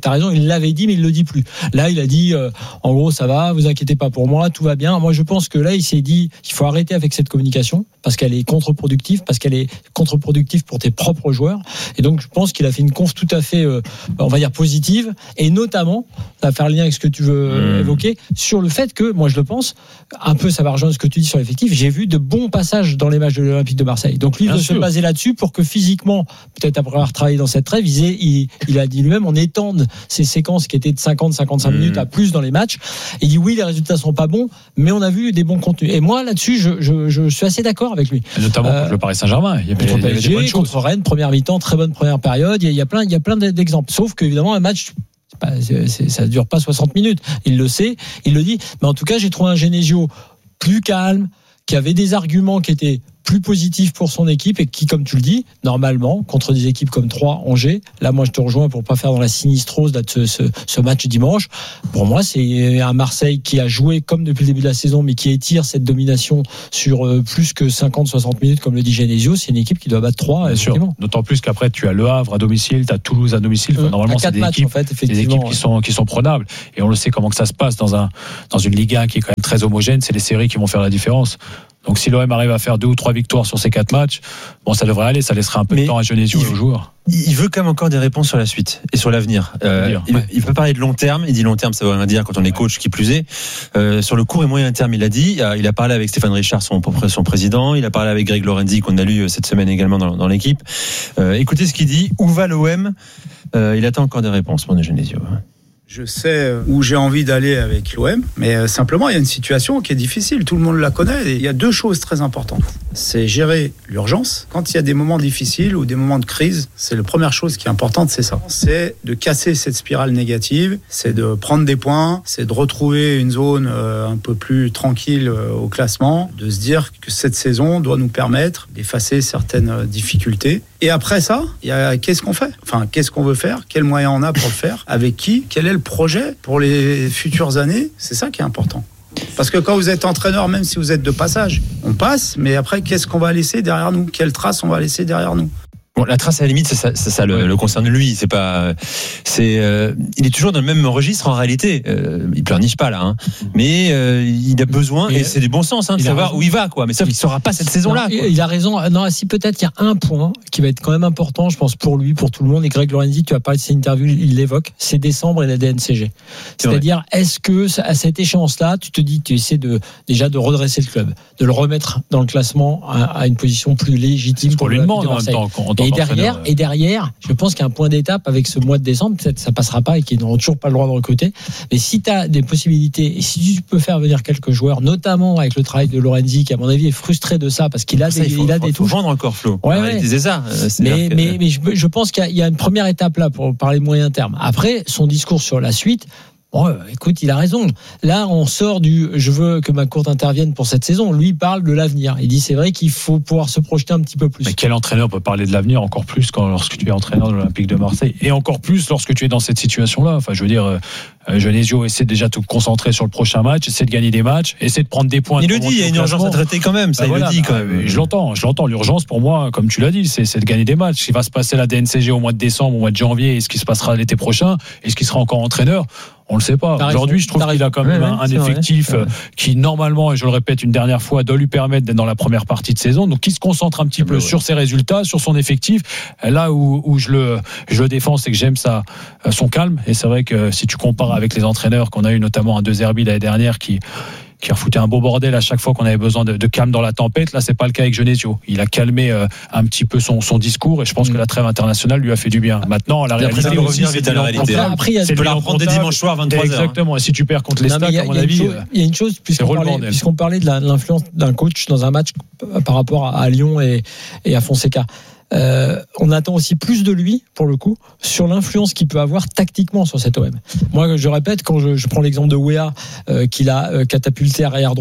Il l'avait dit, mais il le dit plus. Là, il a dit, euh, en gros, ça va, vous inquiétez pas pour moi, tout va bien. Moi, je pense que là, il s'est dit, il faut arrêter avec cette communication parce qu'elle est contre-productive, parce qu'elle est contre-productive pour tes propres joueurs. Et donc, je pense qu'il a fait une conf tout à fait, euh, on va dire, positive. Et notamment, ça va faire lien avec ce que tu veux mmh. évoquer, sur le fait que, moi, je le pense, un peu, ça va rejoindre ce que tu dis sur l'effectif. J'ai vu de bons passages dans les matchs de l'Olympique de Marseille. Donc, lui, il veut se baser là-dessus pour que physiquement, peut-être après avoir travaillé dans cette trêve, il, il, il a dit lui-même, on étende ces séquences qui étaient de cinquante à cinquante-cinq mmh. minutes à plus dans les matchs. Il dit oui, les résultats sont pas bons, mais on a vu des bons contenus. Et moi, là-dessus, je, je, je suis assez d'accord avec lui. Et notamment euh, contre le Paris Saint-Germain. Il y a contre P S G, contre Rennes, première mi-temps, très bonne première période. Il y a, il y a plein, il y a plein d'exemples. Sauf qu'évidemment, un match, c'est pas, c'est, c'est, ça dure pas soixante minutes. Il le sait, il le dit. Mais en tout cas, j'ai trouvé un Genesio plus calme, qui avait des arguments qui étaient plus positif pour son équipe et qui, comme tu le dis, normalement, contre des équipes comme Troyes, Angers, là, moi, je te rejoins pour pas faire dans la sinistrose là, de ce, ce, ce match dimanche. Pour moi, c'est un Marseille qui a joué comme depuis le début de la saison, mais qui étire cette domination sur euh, plus que cinquante à soixante minutes, comme le dit Genesio. C'est une équipe qui doit battre Troyes. Bien sûr. D'autant plus qu'après, tu as Le Havre à domicile, tu as Toulouse à domicile. Enfin, normalement, c'est des matchs, équipes, en fait, des équipes qui, sont, qui sont prenables. Et on le sait comment que ça se passe dans, un, dans une Ligue un qui est quand même très homogène. C'est les séries qui vont faire la différence. Donc si l'O M arrive à faire deux ou trois victoires sur ces quatre matchs, bon, ça devrait aller, ça laissera un peu mais de temps à Genesio et aux joueurs. Il veut quand même encore des réponses sur la suite et sur l'avenir. Euh, il, ouais. il peut parler de long terme. Il dit long terme, ça veut rien dire quand on est coach, qui plus est. Euh, sur le court et moyen terme, il a dit. Il a parlé avec Stéphane Richard, son, son président. Il a parlé avec Greg Lorenzi, qu'on a lu cette semaine également dans, dans l'équipe. Euh, écoutez ce qu'il dit. Où va l'O M ? euh, Il attend encore des réponses, mon Genesio. Je sais où j'ai envie d'aller avec l'O M, mais simplement, il y a une situation qui est difficile. Tout le monde la connaît. Et il y a deux choses très importantes. C'est gérer l'urgence. Quand il y a des moments difficiles ou des moments de crise, c'est la première chose qui est importante, c'est ça. C'est de casser cette spirale négative, c'est de prendre des points, c'est de retrouver une zone un peu plus tranquille au classement, de se dire que cette saison doit nous permettre d'effacer certaines difficultés. Et après ça, il y a qu'est-ce qu'on fait ? Enfin, qu'est-ce qu'on veut faire ? Quels moyens on a pour le faire ? Avec qui ? Quel est le projet pour les futures années ? C'est ça qui est important. Parce que quand vous êtes entraîneur, même si vous êtes de passage, on passe, mais après, qu'est-ce qu'on va laisser derrière nous ? Quelle trace on va laisser derrière nous ? Bon, la trace à la limite, c'est ça, ça, ça le, le concerne lui. C'est pas, c'est, euh, il est toujours dans le même registre en réalité. Euh, il pleurniche pas là, hein. Mais euh, il a besoin et, et c'est du bon sens hein, de savoir raison. Où il va, quoi. Mais sauf qu'il saura pas cette saison-là. Non, il a raison. Non, si peut-être qu'il y a un point qui va être quand même important, je pense pour lui, pour tout le monde. Et Greg Lorenzi, tu as parlé de cette interview, il l'évoque. C'est décembre et la D N C G. C'est C'est-à-dire, vrai. Est-ce que à cette échéance-là, tu te dis, tu essaies de déjà de redresser le club, de le remettre dans le classement à, à une position plus légitime c'est pour lui demander en même temps. Et derrière. Et derrière, je pense qu'il y a un point d'étape avec ce mois de décembre, peut-être ça passera pas et qu'ils n'auront toujours pas le droit de recruter. Mais si tu as des possibilités, et si tu peux faire venir quelques joueurs, notamment avec le travail de Lorenzi, qui à mon avis est frustré de ça, parce qu'il a ça, des, il faut, il a faut, des faut touches. Vendre encore, Flo. Ouais, ouais. C'est ça. Mais, que... mais, mais je, je pense qu'il y a, il y a une première étape là pour parler moyen terme. Après, son discours sur la suite, bon, écoute, il a raison. Là, on sort du « je veux que ma courte intervienne pour cette saison ». Lui, il parle de l'avenir. Il dit c'est vrai qu'il faut pouvoir se projeter un petit peu plus. Mais quel entraîneur peut parler de l'avenir encore plus quand, lorsque tu es entraîneur de l'Olympique de Marseille et encore plus lorsque tu es dans cette situation-là. Enfin, je veux dire, euh, Genesio essaie déjà de te concentrer sur le prochain match, essaie de gagner des matchs, essaie de prendre des points. Il le dit, il y a une urgence à traiter quand même. Ça, ben il voilà, le dit quand même. Je l'entends, je l'entends. L'urgence pour moi, comme tu l'as dit, c'est, c'est de gagner des matchs. Ce qui va se passer à la D N C G au mois de décembre, au mois de janvier, et ce qui se passera l'été prochain, et ce qui sera encore entraîneur. On le sait pas. T'as Aujourd'hui, raison. Je trouve qu'il a quand même ouais, un, un effectif vrai. qui, normalement, et je le répète une dernière fois, doit lui permettre d'être dans la première partie de saison. Donc, il se concentre un petit ouais, peu ouais. sur ses résultats, sur son effectif. Là où, où je le, je le défends, c'est que j'aime sa, son calme. Et c'est vrai que si tu compares avec les entraîneurs qu'on a eu, notamment un De Zerbi l'année dernière, qui, qui a foutu un beau bordel à chaque fois qu'on avait besoin de, de calme dans la tempête. Là, c'est pas le cas avec Genesio. Il a calmé euh, un petit peu son, son discours et je pense mmh. que la trêve internationale lui a fait du bien. Maintenant, la réalité, après, aussi, c'est de la réalité. Après, après, il y a tu peux la reprendre dès dimanche soir, vingt-trois heures. Exactement. Et si tu perds contre les Stades, à mon avis, il y a une chose, puisqu'on parlait, puisqu'on parlait de, la, de l'influence d'un coach dans un match par rapport à, à Lyon et, et à Fonseca. Euh, on attend aussi plus de lui, pour le coup, sur l'influence qu'il peut avoir tactiquement sur cet O M. Moi, je répète, quand je, je prends l'exemple de Weah, euh, qu'il a euh, catapulté arrière droit,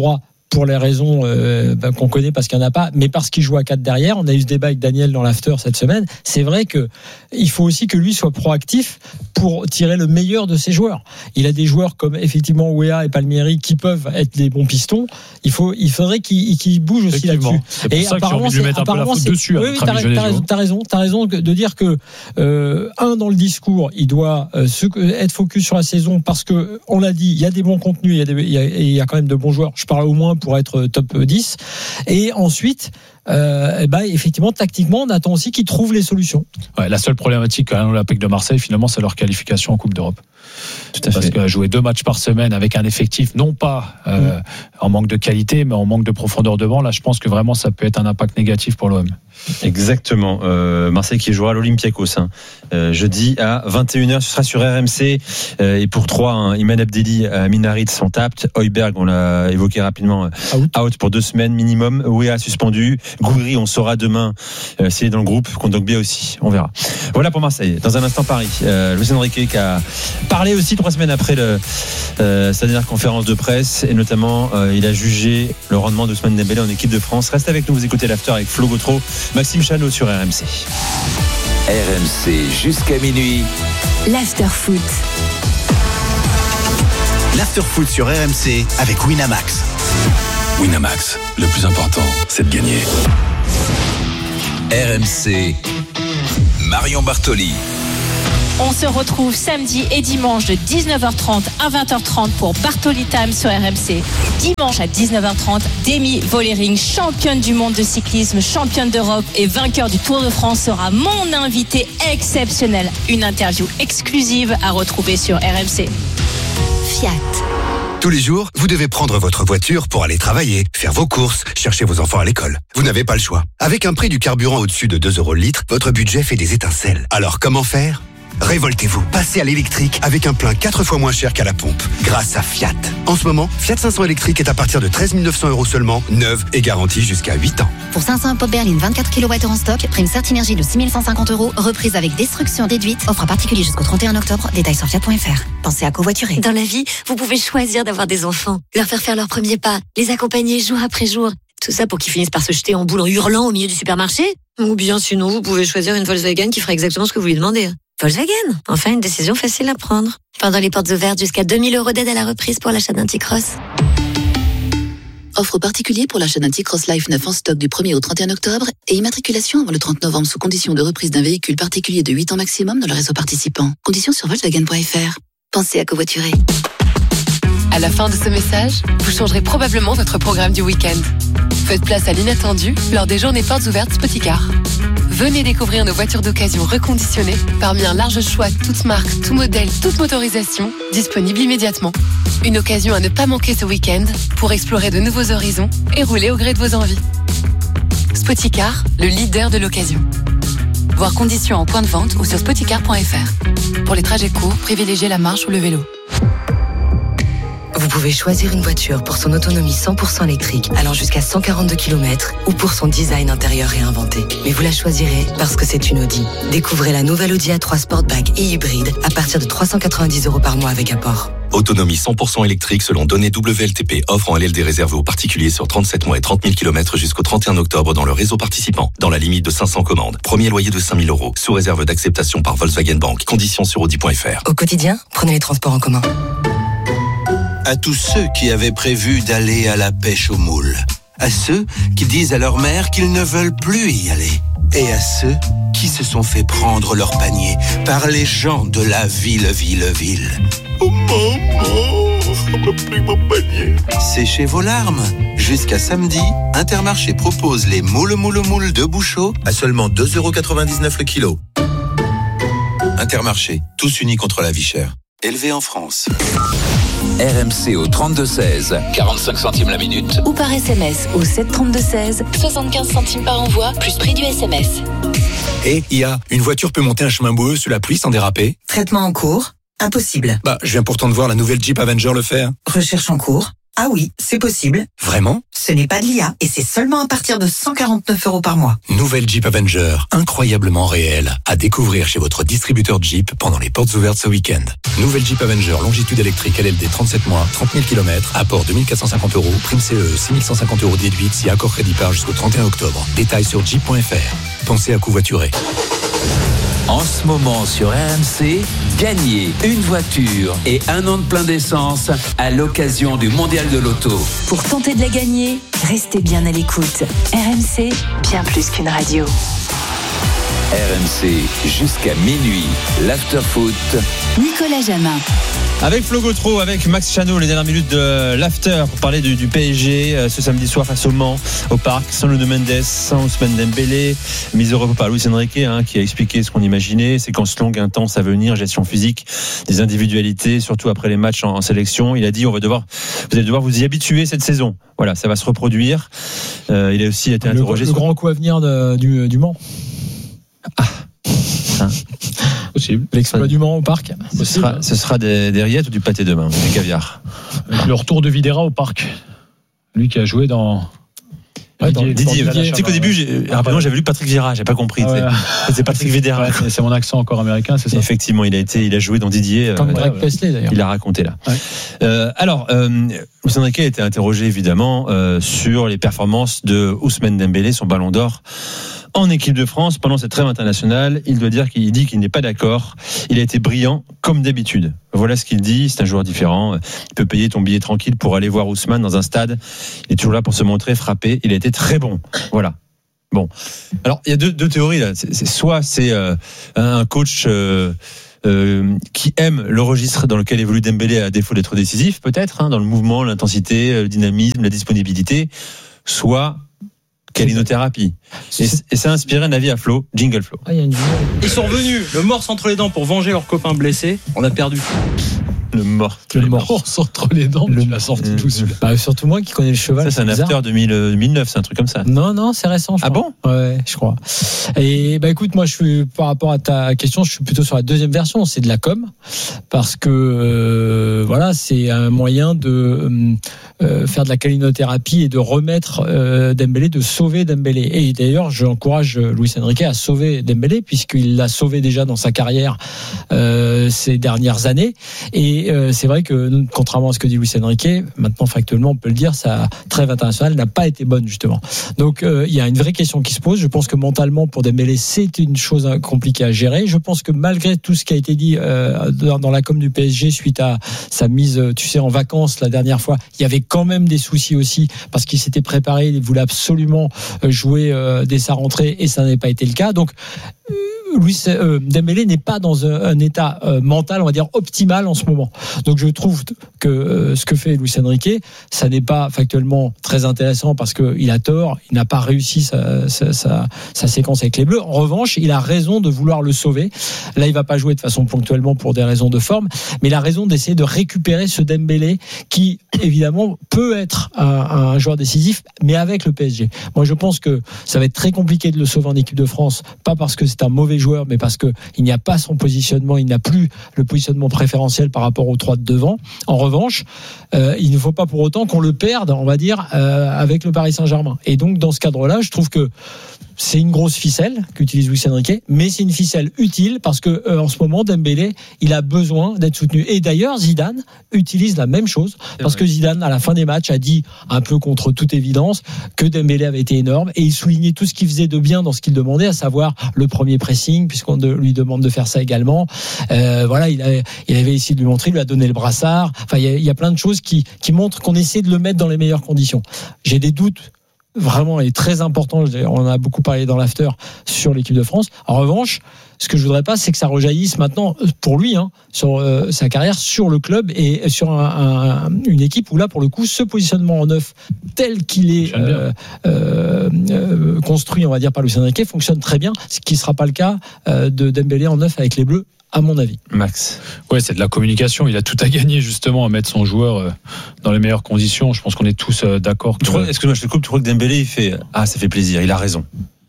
pour les raisons euh, ben, qu'on connaît parce qu'il n'y en a pas, mais parce qu'il joue à quatre derrière. On a eu ce débat avec Daniel dans l'after cette semaine. C'est vrai que il faut aussi que lui soit proactif pour tirer le meilleur de ses joueurs. Il a des joueurs comme effectivement Ouéa et Palmieri qui peuvent être des bons pistons. Il faut, il faudrait qu'il, qu'il bouge aussi là-dessus. C'est pour et ça que j'ai envie de lui mettre un peu la faute dessus. Oui, oui, t'as, t'as, raison, t'as raison, t'as raison de dire que euh, un dans le discours, il doit euh, se, être focus sur la saison parce que on l'a dit, il y a des bons contenus, il y a, des, il y a, il y a quand même de bons joueurs. Je parle au moins pour être top dix. Et ensuite, euh, eh ben, effectivement, tactiquement, on attend aussi qu'ils trouvent les solutions. Ouais, la seule problématique à l'Olympique de Marseille, finalement, c'est leur qualification en Coupe d'Europe. Tout à Parce fait. que jouer deux matchs par semaine avec un effectif, non pas euh, mmh. en manque de qualité, mais en manque de profondeur devant, là, je pense que vraiment, ça peut être un impact négatif pour l'O M. Exactement. Euh, Marseille qui jouera à l'Olympiakos hein. euh, jeudi à vingt et une heures. Ce sera sur R M C. Euh, et pour trois, hein, Iman Abdelli, euh, Minarit sont aptes. Højbjerg, on l'a évoqué rapidement, euh, out. out pour deux semaines minimum. Ouéa suspendu. Gouiri, on saura demain euh, s'il est dans le groupe. Kondogbia aussi, on verra. Voilà pour Marseille. Dans un instant, Paris. Euh, Luis Enrique qui a parlé aussi trois semaines après le, euh, sa dernière conférence de presse. Et notamment, euh, il a jugé le rendement d'Ousmane Dembélé en équipe de France. Restez avec nous, vous écoutez l'After avec Flo Gautreau, Maxime Chanot sur R M C. R M C jusqu'à minuit. L'After Foot. L'After Foot sur R M C avec Winamax. Winamax, le plus important, c'est de gagner. R M C, Marion Bartoli. On se retrouve samedi et dimanche de dix-neuf heures trente à vingt heures trente pour Bartoli Time sur R M C. Dimanche à dix-neuf heures trente, Demi Vollering, championne du monde de cyclisme, championne d'Europe et vainqueur du Tour de France, sera mon invité exceptionnel. Une interview exclusive à retrouver sur R M C. Fiat. Tous les jours, vous devez prendre votre voiture pour aller travailler, faire vos courses, chercher vos enfants à l'école. Vous n'avez pas le choix. Avec un prix du carburant au-dessus de deux euros le litre, votre budget fait des étincelles. Alors comment faire ? Révoltez-vous, passez à l'électrique avec un plein quatre fois moins cher qu'à la pompe, grâce à Fiat. En ce moment, Fiat cinq cents électrique est à partir de treize mille neuf cents euros seulement, neuve et garantie jusqu'à huit ans. Pour cinq cents pop berline vingt-quatre kilowattheures en stock, prime Certinergie de six mille cent cinquante euros, reprise avec destruction déduite, offre à particulier jusqu'au trente et un octobre, détails sur fiat point f r. Pensez à covoiturer. Dans la vie, vous pouvez choisir d'avoir des enfants, leur faire faire leurs premiers pas, les accompagner jour après jour. Tout ça pour qu'ils finissent par se jeter en boule en hurlant au milieu du supermarché. Ou bien sinon, vous pouvez choisir une Volkswagen qui fera exactement ce que vous lui demandez. Volkswagen, enfin une décision facile à prendre. Pendant les portes ouvertes, jusqu'à deux mille euros d'aide à la reprise pour l'achat d'un T-Cross. Offre particulier pour l'achat d'un T-Cross Life neuf en stock du premier au trente et un octobre et immatriculation avant le trente novembre sous condition de reprise d'un véhicule particulier de huit ans maximum dans le réseau participant. Conditions sur volkswagen point f r. Pensez à covoiturer. À la fin de ce message, vous changerez probablement votre programme du week-end. Faites place à l'inattendu lors des journées portes ouvertes Spoticar. Venez découvrir nos voitures d'occasion reconditionnées parmi un large choix, toutes marques, tout modèle, toute motorisation, disponible immédiatement. Une occasion à ne pas manquer ce week-end pour explorer de nouveaux horizons et rouler au gré de vos envies. Spoticar, le leader de l'occasion. Voir conditions en point de vente ou sur spoticar point f r. Pour les trajets courts, privilégiez la marche ou le vélo. Vous pouvez choisir une voiture pour son autonomie cent pour cent électrique allant jusqu'à cent quarante-deux kilomètres ou pour son design intérieur réinventé. Mais vous la choisirez parce que c'est une Audi. Découvrez la nouvelle Audi A trois Sportback et hybride à partir de trois cent quatre-vingt-dix euros par mois avec apport. Autonomie cent pour cent électrique selon données W L T P. Offre en L L D réservée aux particuliers sur trente-sept mois et trente mille kilomètres jusqu'au trente et un octobre dans le réseau participant. Dans la limite de cinq cents commandes. Premier loyer de cinq mille euros. Sous réserve d'acceptation par Volkswagen Bank. Conditions sur audi point f r. Au quotidien, prenez les transports en commun. À tous ceux qui avaient prévu d'aller à la pêche aux moules. À ceux qui disent à leur mère qu'ils ne veulent plus y aller. Et à ceux qui se sont fait prendre leur panier par les gens de la ville, ville, ville. Oh maman, on m'a pris mon panier. Séchez vos larmes. Jusqu'à samedi, Intermarché propose les moules, moules, moules de Bouchot à seulement deux euros quatre-vingt-dix-neuf le kilo. Intermarché, tous unis contre la vie chère. Élevé en France. R M C au trente-deux seize, quarante-cinq centimes la minute. Ou par S M S au sept trente-deux seize, soixante-quinze centimes par envoi, plus prix du S M S. Et I A, une voiture peut monter un chemin boueux sous la pluie sans déraper? Traitement en cours. Impossible. Bah, je viens pourtant de voir la nouvelle Jeep Avenger le faire. Recherche en cours. Ah oui, c'est possible. Vraiment ? Ce n'est pas de l'I A et c'est seulement à partir de cent quarante-neuf euros par mois. Nouvelle Jeep Avenger, incroyablement réelle. À découvrir chez votre distributeur Jeep pendant les portes ouvertes ce week-end. Nouvelle Jeep Avenger, longitude électrique L L D trente-sept mois, trente mille kilomètres, apport deux mille quatre cent cinquante euros, prime C E, six mille cent cinquante euros déduite si accord crédit par jusqu'au trente et un octobre. Détails sur jeep point f r. Pensez à covoiturer. En ce moment sur R M C, gagnez une voiture et un an de plein d'essence à l'occasion du Mondial de l'Auto. Pour tenter de la gagner, restez bien à l'écoute. R M C, bien plus qu'une radio. R M C jusqu'à minuit, l'after-foot. Nicolas Jamin. Avec Flo Gautreau, avec Max Chano, les dernières minutes de l'after pour parler du, du P S G euh, ce samedi soir face au Mans, au Parc, sans Nuno Mendes, sans Ousmane Dembélé, mise au repos par Luis Enrique hein, qui a expliqué ce qu'on imaginait, séquence longue, intense à venir, gestion physique, des individualités, surtout après les matchs en, en sélection. Il a dit on va devoir, vous allez devoir vous y habituer cette saison. Voilà, ça va se reproduire. Euh, il a aussi été le, interrogé le sur... grand coup à venir de, du, du Mans. Ah. Hein. Possible. L'exploit du Mans au Parc. Ce sera, ce sera des, des rillettes ou du pâté demain, du caviar. Le retour de Videra au Parc. Lui qui a joué dans. Ouais, Didier, Didier, Didier, tu sais qu'au début, j'ai, ah, ouais. j'avais lu Patrick Vieira, j'ai pas compris. Ah, ouais. C'est Patrick Videra. Ouais, c'est mon accent encore américain, c'est ça. Effectivement, il a été, il a joué dans Didier. Comme euh, Greg ouais, Pesley d'ailleurs. Il a raconté là. Ouais. Euh, alors, euh, Luis Enrique a été interrogé évidemment euh, sur les performances de Ousmane Dembélé, son Ballon d'Or. En équipe de France, pendant cette trêve internationale, il doit dire qu'il dit qu'il n'est pas d'accord. Il a été brillant, comme d'habitude. Voilà ce qu'il dit. C'est un joueur différent. Il peut payer ton billet tranquille pour aller voir Ousmane dans un stade. Il est toujours là pour se montrer, frapper. Il a été très bon. Voilà. Bon. Alors, il y a deux, deux théories là. C'est, c'est, soit c'est euh, un coach euh, euh, qui aime le registre dans lequel évolue Dembélé à défaut d'être décisif, peut-être, hein, dans le mouvement, l'intensité, le dynamisme, la disponibilité. Soit calinothérapie. Et, et ça a inspiré un avis à Flo, jingle Flo. Ah, y a une... Ils sont revenus le morse entre les dents pour venger leurs copains blessés. On a perdu. Le morse le morse entre les dents. Le... Tu l'as sorti mmh. tout seul. Bah, surtout moi qui connais le cheval. Ça, c'est, c'est un bizarre. after deux mille neuf, c'est un truc comme ça. Non, non, c'est récent. Je ah crois. bon? Ouais, je crois. Et bah écoute, moi, je suis par rapport à ta question, je suis plutôt sur la deuxième version. C'est de la com, parce que euh, voilà, c'est un moyen de euh, faire de la calinothérapie et de remettre euh, Dembélé, de sauver Dembélé. Et d'ailleurs, j'encourage Luis Enrique à sauver Dembélé puisqu'il l'a sauvé déjà dans sa carrière euh, ces dernières années. Et euh, c'est vrai que contrairement à ce que dit Luis Enrique, maintenant factuellement on peut le dire, sa trêve internationale n'a pas été bonne justement. Donc euh, il y a une vraie question qui se pose. Je pense que mentalement pour Dembélé c'est une chose compliquée à gérer. Je pense que malgré tout ce qui a été dit euh, dans, dans la com du P S G suite à sa mise, tu sais, en vacances la dernière fois, il y avait quand même des soucis aussi parce qu'il s'était préparé, il voulait absolument jouer euh, dès sa rentrée et ça n'a pas été le cas. Donc Louis euh, Dembélé n'est pas dans un, un état euh, mental, on va dire optimal en ce moment. Donc je trouve que euh, ce que fait Luis Enrique, ça n'est pas factuellement très intéressant parce que il a tort, il n'a pas réussi sa, sa, sa, sa séquence avec les Bleus. En revanche, il a raison de vouloir le sauver. Là, il va pas jouer de façon ponctuellement pour des raisons de forme, mais il a raison d'essayer de récupérer ce Dembélé qui évidemment peut être un, un joueur décisif, mais avec le P S G. Moi, je pense que ça va être très compliqué de le sauver en équipe de France, pas parce que c'est un mauvais joueur, mais parce que il n'y a pas son positionnement, il n'a plus le positionnement préférentiel par rapport aux trois de devant. En revanche, euh, il ne faut pas pour autant qu'on le perde, on va dire, euh, avec le Paris Saint-Germain. Et donc, dans ce cadre-là, je trouve que c'est une grosse ficelle qu'utilise Luis Enrique, mais c'est une ficelle utile parce que euh, en ce moment Dembélé, il a besoin d'être soutenu. Et d'ailleurs, Zidane utilise la même chose parce que Zidane, à la fin des matchs, a dit un peu contre toute évidence que Dembélé avait été énorme et il soulignait tout ce qu'il faisait de bien dans ce qu'il demandait, à savoir le premier pressing, puisqu'on de, lui demande de faire ça également. Euh, voilà, il avait, il avait essayé de lui montrer, il lui a donné le brassard. Enfin, il y a, il y a plein de choses qui, qui montrent qu'on essaie de le mettre dans les meilleures conditions. J'ai des doutes. Vraiment, est très important. On en a beaucoup parlé dans l'after sur l'équipe de France. En revanche, ce que je voudrais pas, c'est que ça rejaillisse maintenant pour lui, hein, sur euh, sa carrière, sur le club et sur un, un, une équipe où là, pour le coup, ce positionnement en neuf tel qu'il est euh, euh, euh, construit, on va dire par Luis Enrique, fonctionne très bien. Ce qui sera pas le cas euh, de Dembélé en neuf avec les Bleus, à mon avis. Max. Ouais, c'est de la communication. Il a tout à gagner justement à mettre son joueur dans les meilleures conditions. Je pense qu'on est tous d'accord. Que... Excuse-moi, je te coupe. Tu crois que Dembélé il fait ah ça fait plaisir, il a raison.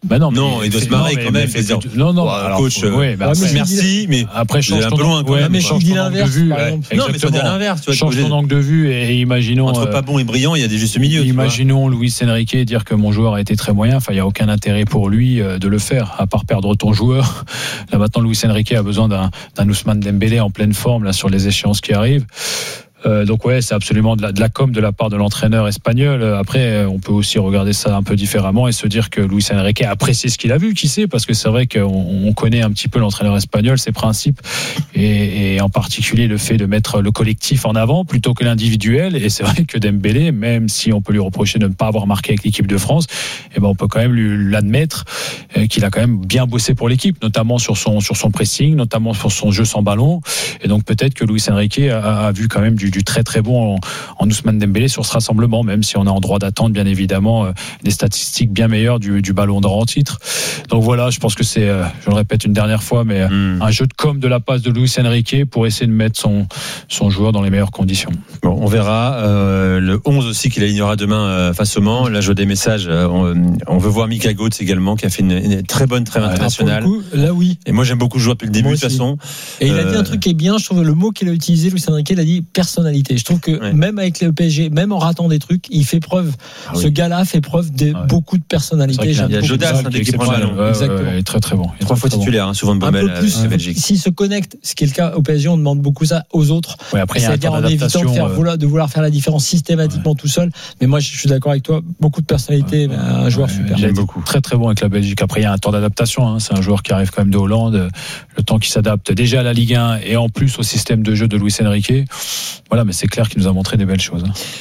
Bah non, non, il doit se marrer quand même. Non, non, alors, coach, ouais, bah, après, merci, mais après, change un ton peu loin quand même. Mais change ton angle de vue. Non, mais tu vas dire l'inverse. Change ton angle de vue et imaginons. Entre pas bon et brillant, il y a des justes milieux. Imaginons Luis Enrique dire que mon joueur a été très moyen. Enfin, il n'y a aucun intérêt pour lui de le faire, à part perdre ton joueur. Là, maintenant, Luis Enrique a besoin d'un, d'un Ousmane Dembélé en pleine forme, là, sur les échéances qui arrivent. Euh, donc ouais, c'est absolument de la, de la com de la part de l'entraîneur espagnol. Après, on peut aussi regarder ça un peu différemment et se dire que Luis Enrique a apprécié ce qu'il a vu, qui sait, parce que c'est vrai qu'on on connaît un petit peu l'entraîneur espagnol, ses principes, et, et en particulier le fait de mettre le collectif en avant plutôt que l'individuel. Et c'est vrai que Dembélé, même si on peut lui reprocher de ne pas avoir marqué avec l'équipe de France, eh ben on peut quand même lui l'admettre euh, qu'il a quand même bien bossé pour l'équipe, notamment sur son sur son pressing, notamment sur son jeu sans ballon. Et donc peut-être que Luis Enrique a, a vu quand même du du très très bon en, en Ousmane Dembélé sur ce rassemblement, même si on est en droit d'attendre bien évidemment euh, des statistiques bien meilleures du, du ballon d'or en titre. Donc voilà, je pense que c'est, euh, je le répète une dernière fois, mais mmh. un jeu de com de la passe de Luis Enrique pour essayer de mettre son, son joueur dans les meilleures conditions. Bon, on verra. Euh, le onze aussi qu'il alignera demain euh, face au Mans. Là, je vois des messages. Euh, on, on veut voir Mika Götze également, qui a fait une, une très bonne trêve ouais, internationale. Coup, là, oui. Et moi, j'aime beaucoup le joueur depuis le début, de toute façon. Et il a dit un truc qui est bien, je trouve, le mot qu'il a utilisé, Luis Enrique, il a dit personnalité. Je trouve que ouais. même avec le P S G, même en ratant des trucs, il fait preuve, ah oui. ce gars-là fait preuve de ouais. beaucoup de personnalité. Il y a Jodas hein, qui prend le ballon. Ouais, Exactement. Ouais, ouais, très très bon. Trois fois titulaire, hein, souvent de Baumel avec la Belgique. S'il se connecte, ce qui est le cas au P S G, on demande beaucoup ça aux autres. Ouais, après, c'est-à-dire en évitant de, faire, euh... vouloir, de vouloir faire la différence systématiquement ouais. tout seul. Mais moi, je suis d'accord avec toi, beaucoup de personnalité, ouais. un joueur ouais, super. J'aime beaucoup. Très très bon avec la Belgique. Après, il y a un temps d'adaptation. Hein. C'est un joueur qui arrive quand même de Hollande. Le temps qui s'adapte déjà à la Ligue un et en plus au système de jeu de Luis Enrique. Voilà, mais c'est clair qu'il nous a montré des belles choses.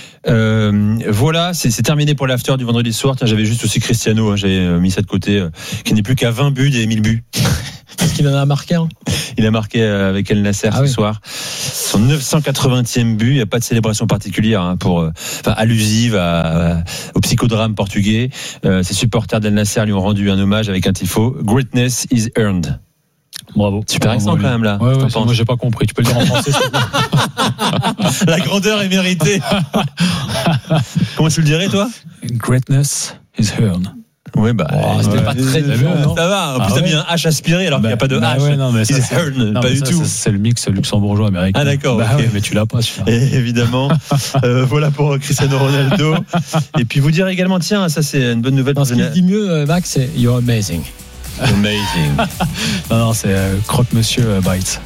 Euh, voilà, c'est, c'est terminé pour l'after du vendredi soir. Tiens, j'avais juste aussi Cristiano, hein, j'avais mis ça de côté, euh, qui n'est plus qu'à vingt buts et mille buts. Parce qu'il en a marqué un. Il a marqué avec El Nasser ah ce oui. soir. Son neuf cent quatre-vingtième but. Il n'y a pas de célébration particulière hein, pour, euh, enfin, allusive à, à, au psychodrame portugais. Euh, ses supporters d'El Nasser lui ont rendu un hommage avec un tifo. Greatness is earned. Bravo. Super accent quand même là. Ouais, ouais, moi j'ai pas compris. Tu peux le dire en français. La grandeur est méritée. Comment tu le dirais toi? Greatness is earned. Oui, bah, oh, c'était ouais, pas très dur. Ça va. En plus, ah, t'as ouais. mis un H aspiré alors bah, qu'il n'y a pas de bah, H. Ouais, non, mais ça, c'est, earned, non, pas mais du ça, tout. C'est, c'est le mix luxembourgeois américain. Ah, d'accord. Bah, okay. ouais, mais tu l'as pas, celui-là. Et évidemment. euh, voilà pour Cristiano Ronaldo. Et puis vous dire également, tiens, ça c'est une bonne nouvelle. Ce qu'il dit mieux, Max, c'est You're amazing. Amazing. non, non, c'est euh, Croque-Monsieur euh, Bites.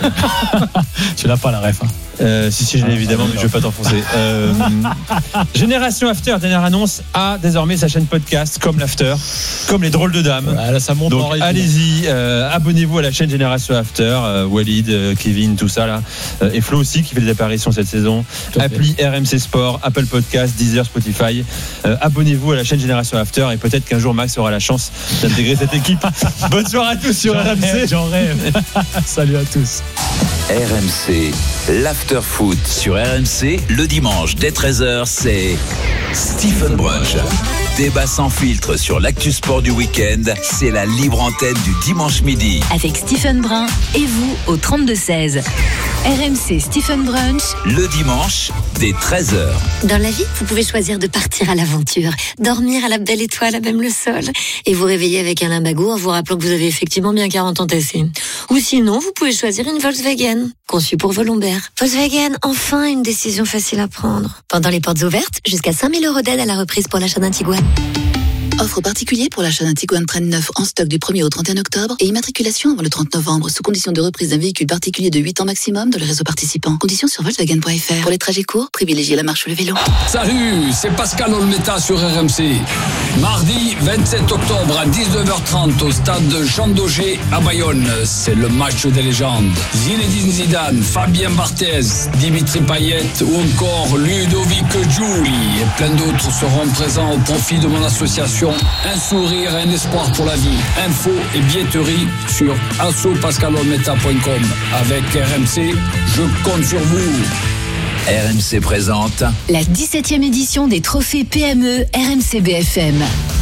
Tu l'as pas la ref. Hein. Euh, si, si, je l'ai ah, évidemment, ah, mais je vais pas t'enfoncer. Euh, Génération After, dernière annonce, a désormais sa chaîne podcast, comme l'After, comme les drôles de dames. Ouais, là, ça monte. Donc, allez-y, euh, abonnez-vous à la chaîne Génération After. Euh, Walid, euh, Kevin, tout ça là. Euh, et Flo aussi, qui fait des apparitions cette saison. Appli R M C Sport, Apple Podcast, Deezer, Spotify. Euh, abonnez-vous à la chaîne Génération After et peut-être qu'un jour Max aura la chance d'intégrer cette équipe. Bonne soirée à tous sur j'en R M C. Rêve, j'en rêve. Salut à tous. R M C, l'After Foot sur R M C, le dimanche dès treize heures, c'est Stephen Brunch. Débat sans filtre sur l'actu sport du week-end, c'est la libre antenne du dimanche midi. Avec Stephen Brun et vous au trente-deux seize. R M C Stephen Brunch. Le dimanche dès treize heures. Dans la vie, vous pouvez choisir de partir à l'aventure, dormir à la belle étoile, à même le sol, et vous réveiller avec un limbago en vous rappelant que vous avez effectivement bien quarante ans tassés. Ou sinon, vous pouvez choisir une Volkswagen, conçue pour vos lombaires. Volkswagen, enfin une décision facile à prendre. Pendant les portes ouvertes, jusqu'à cinq mille euros d'aide à la reprise pour l'achat d'un Tiguan. Offre particulière pour l'achat d'un Tiguan Train neuf en stock du premier au trente et un octobre et immatriculation avant le trente novembre sous condition de reprise d'un véhicule particulier de huit ans maximum dans le réseau participant. Conditions sur Volkswagen point F R. Pour les trajets courts, privilégiez la marche ou le vélo. Salut, c'est Pascal Olmeta sur R M C. Mardi vingt-sept octobre à dix-neuf heures trente au stade Jean Daugé à Bayonne. C'est le match des légendes. Zinedine Zidane, Fabien Barthez, Dimitri Payet ou encore Ludovic Giuli et plein d'autres seront présents au profit de mon association Un sourire et un espoir pour la vie. Info et billetterie sur asso pascal olmeta point com. Avec R M C, je compte sur vous. R M C présente la dix-septième édition des trophées P M E R M C B F M.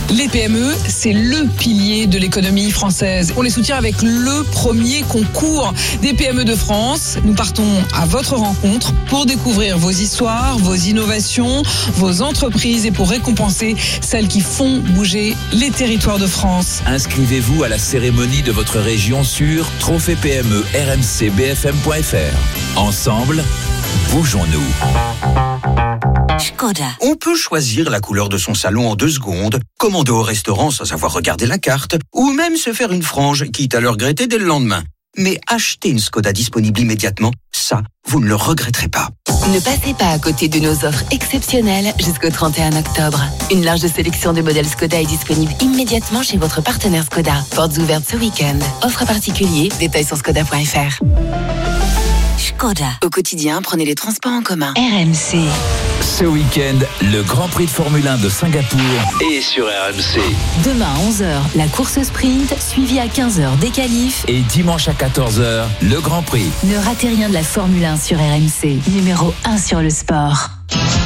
Les P M E, c'est le pilier de l'économie française. On les soutient avec le premier concours des P M E de France. Nous partons à votre rencontre pour découvrir vos histoires, vos innovations, vos entreprises et pour récompenser celles qui font bouger les territoires de France. Inscrivez-vous à la cérémonie de votre région sur trophée P M E R M C B F M point F R. Ensemble, bougeons-nous. Skoda. On peut choisir la couleur de son salon en deux secondes, commander au restaurant sans avoir regardé la carte, ou même se faire une frange, quitte à le regretter dès le lendemain. Mais acheter une Skoda disponible immédiatement, ça, vous ne le regretterez pas. Ne passez pas à côté de nos offres exceptionnelles jusqu'au trente et un octobre. Une large sélection de modèles Skoda est disponible immédiatement chez votre partenaire Skoda. Portes ouvertes ce week-end. Offre particulier, détails sur skoda point F R. Skoda. Au quotidien, prenez les transports en commun. R M C. Ce week-end, le Grand Prix de Formule un de Singapour est sur R M C. Demain à onze heures, la course sprint, suivie à quinze heures des qualifs. Et dimanche à quatorze heures, le Grand Prix. Ne ratez rien de la Formule un sur R M C, numéro un sur le sport.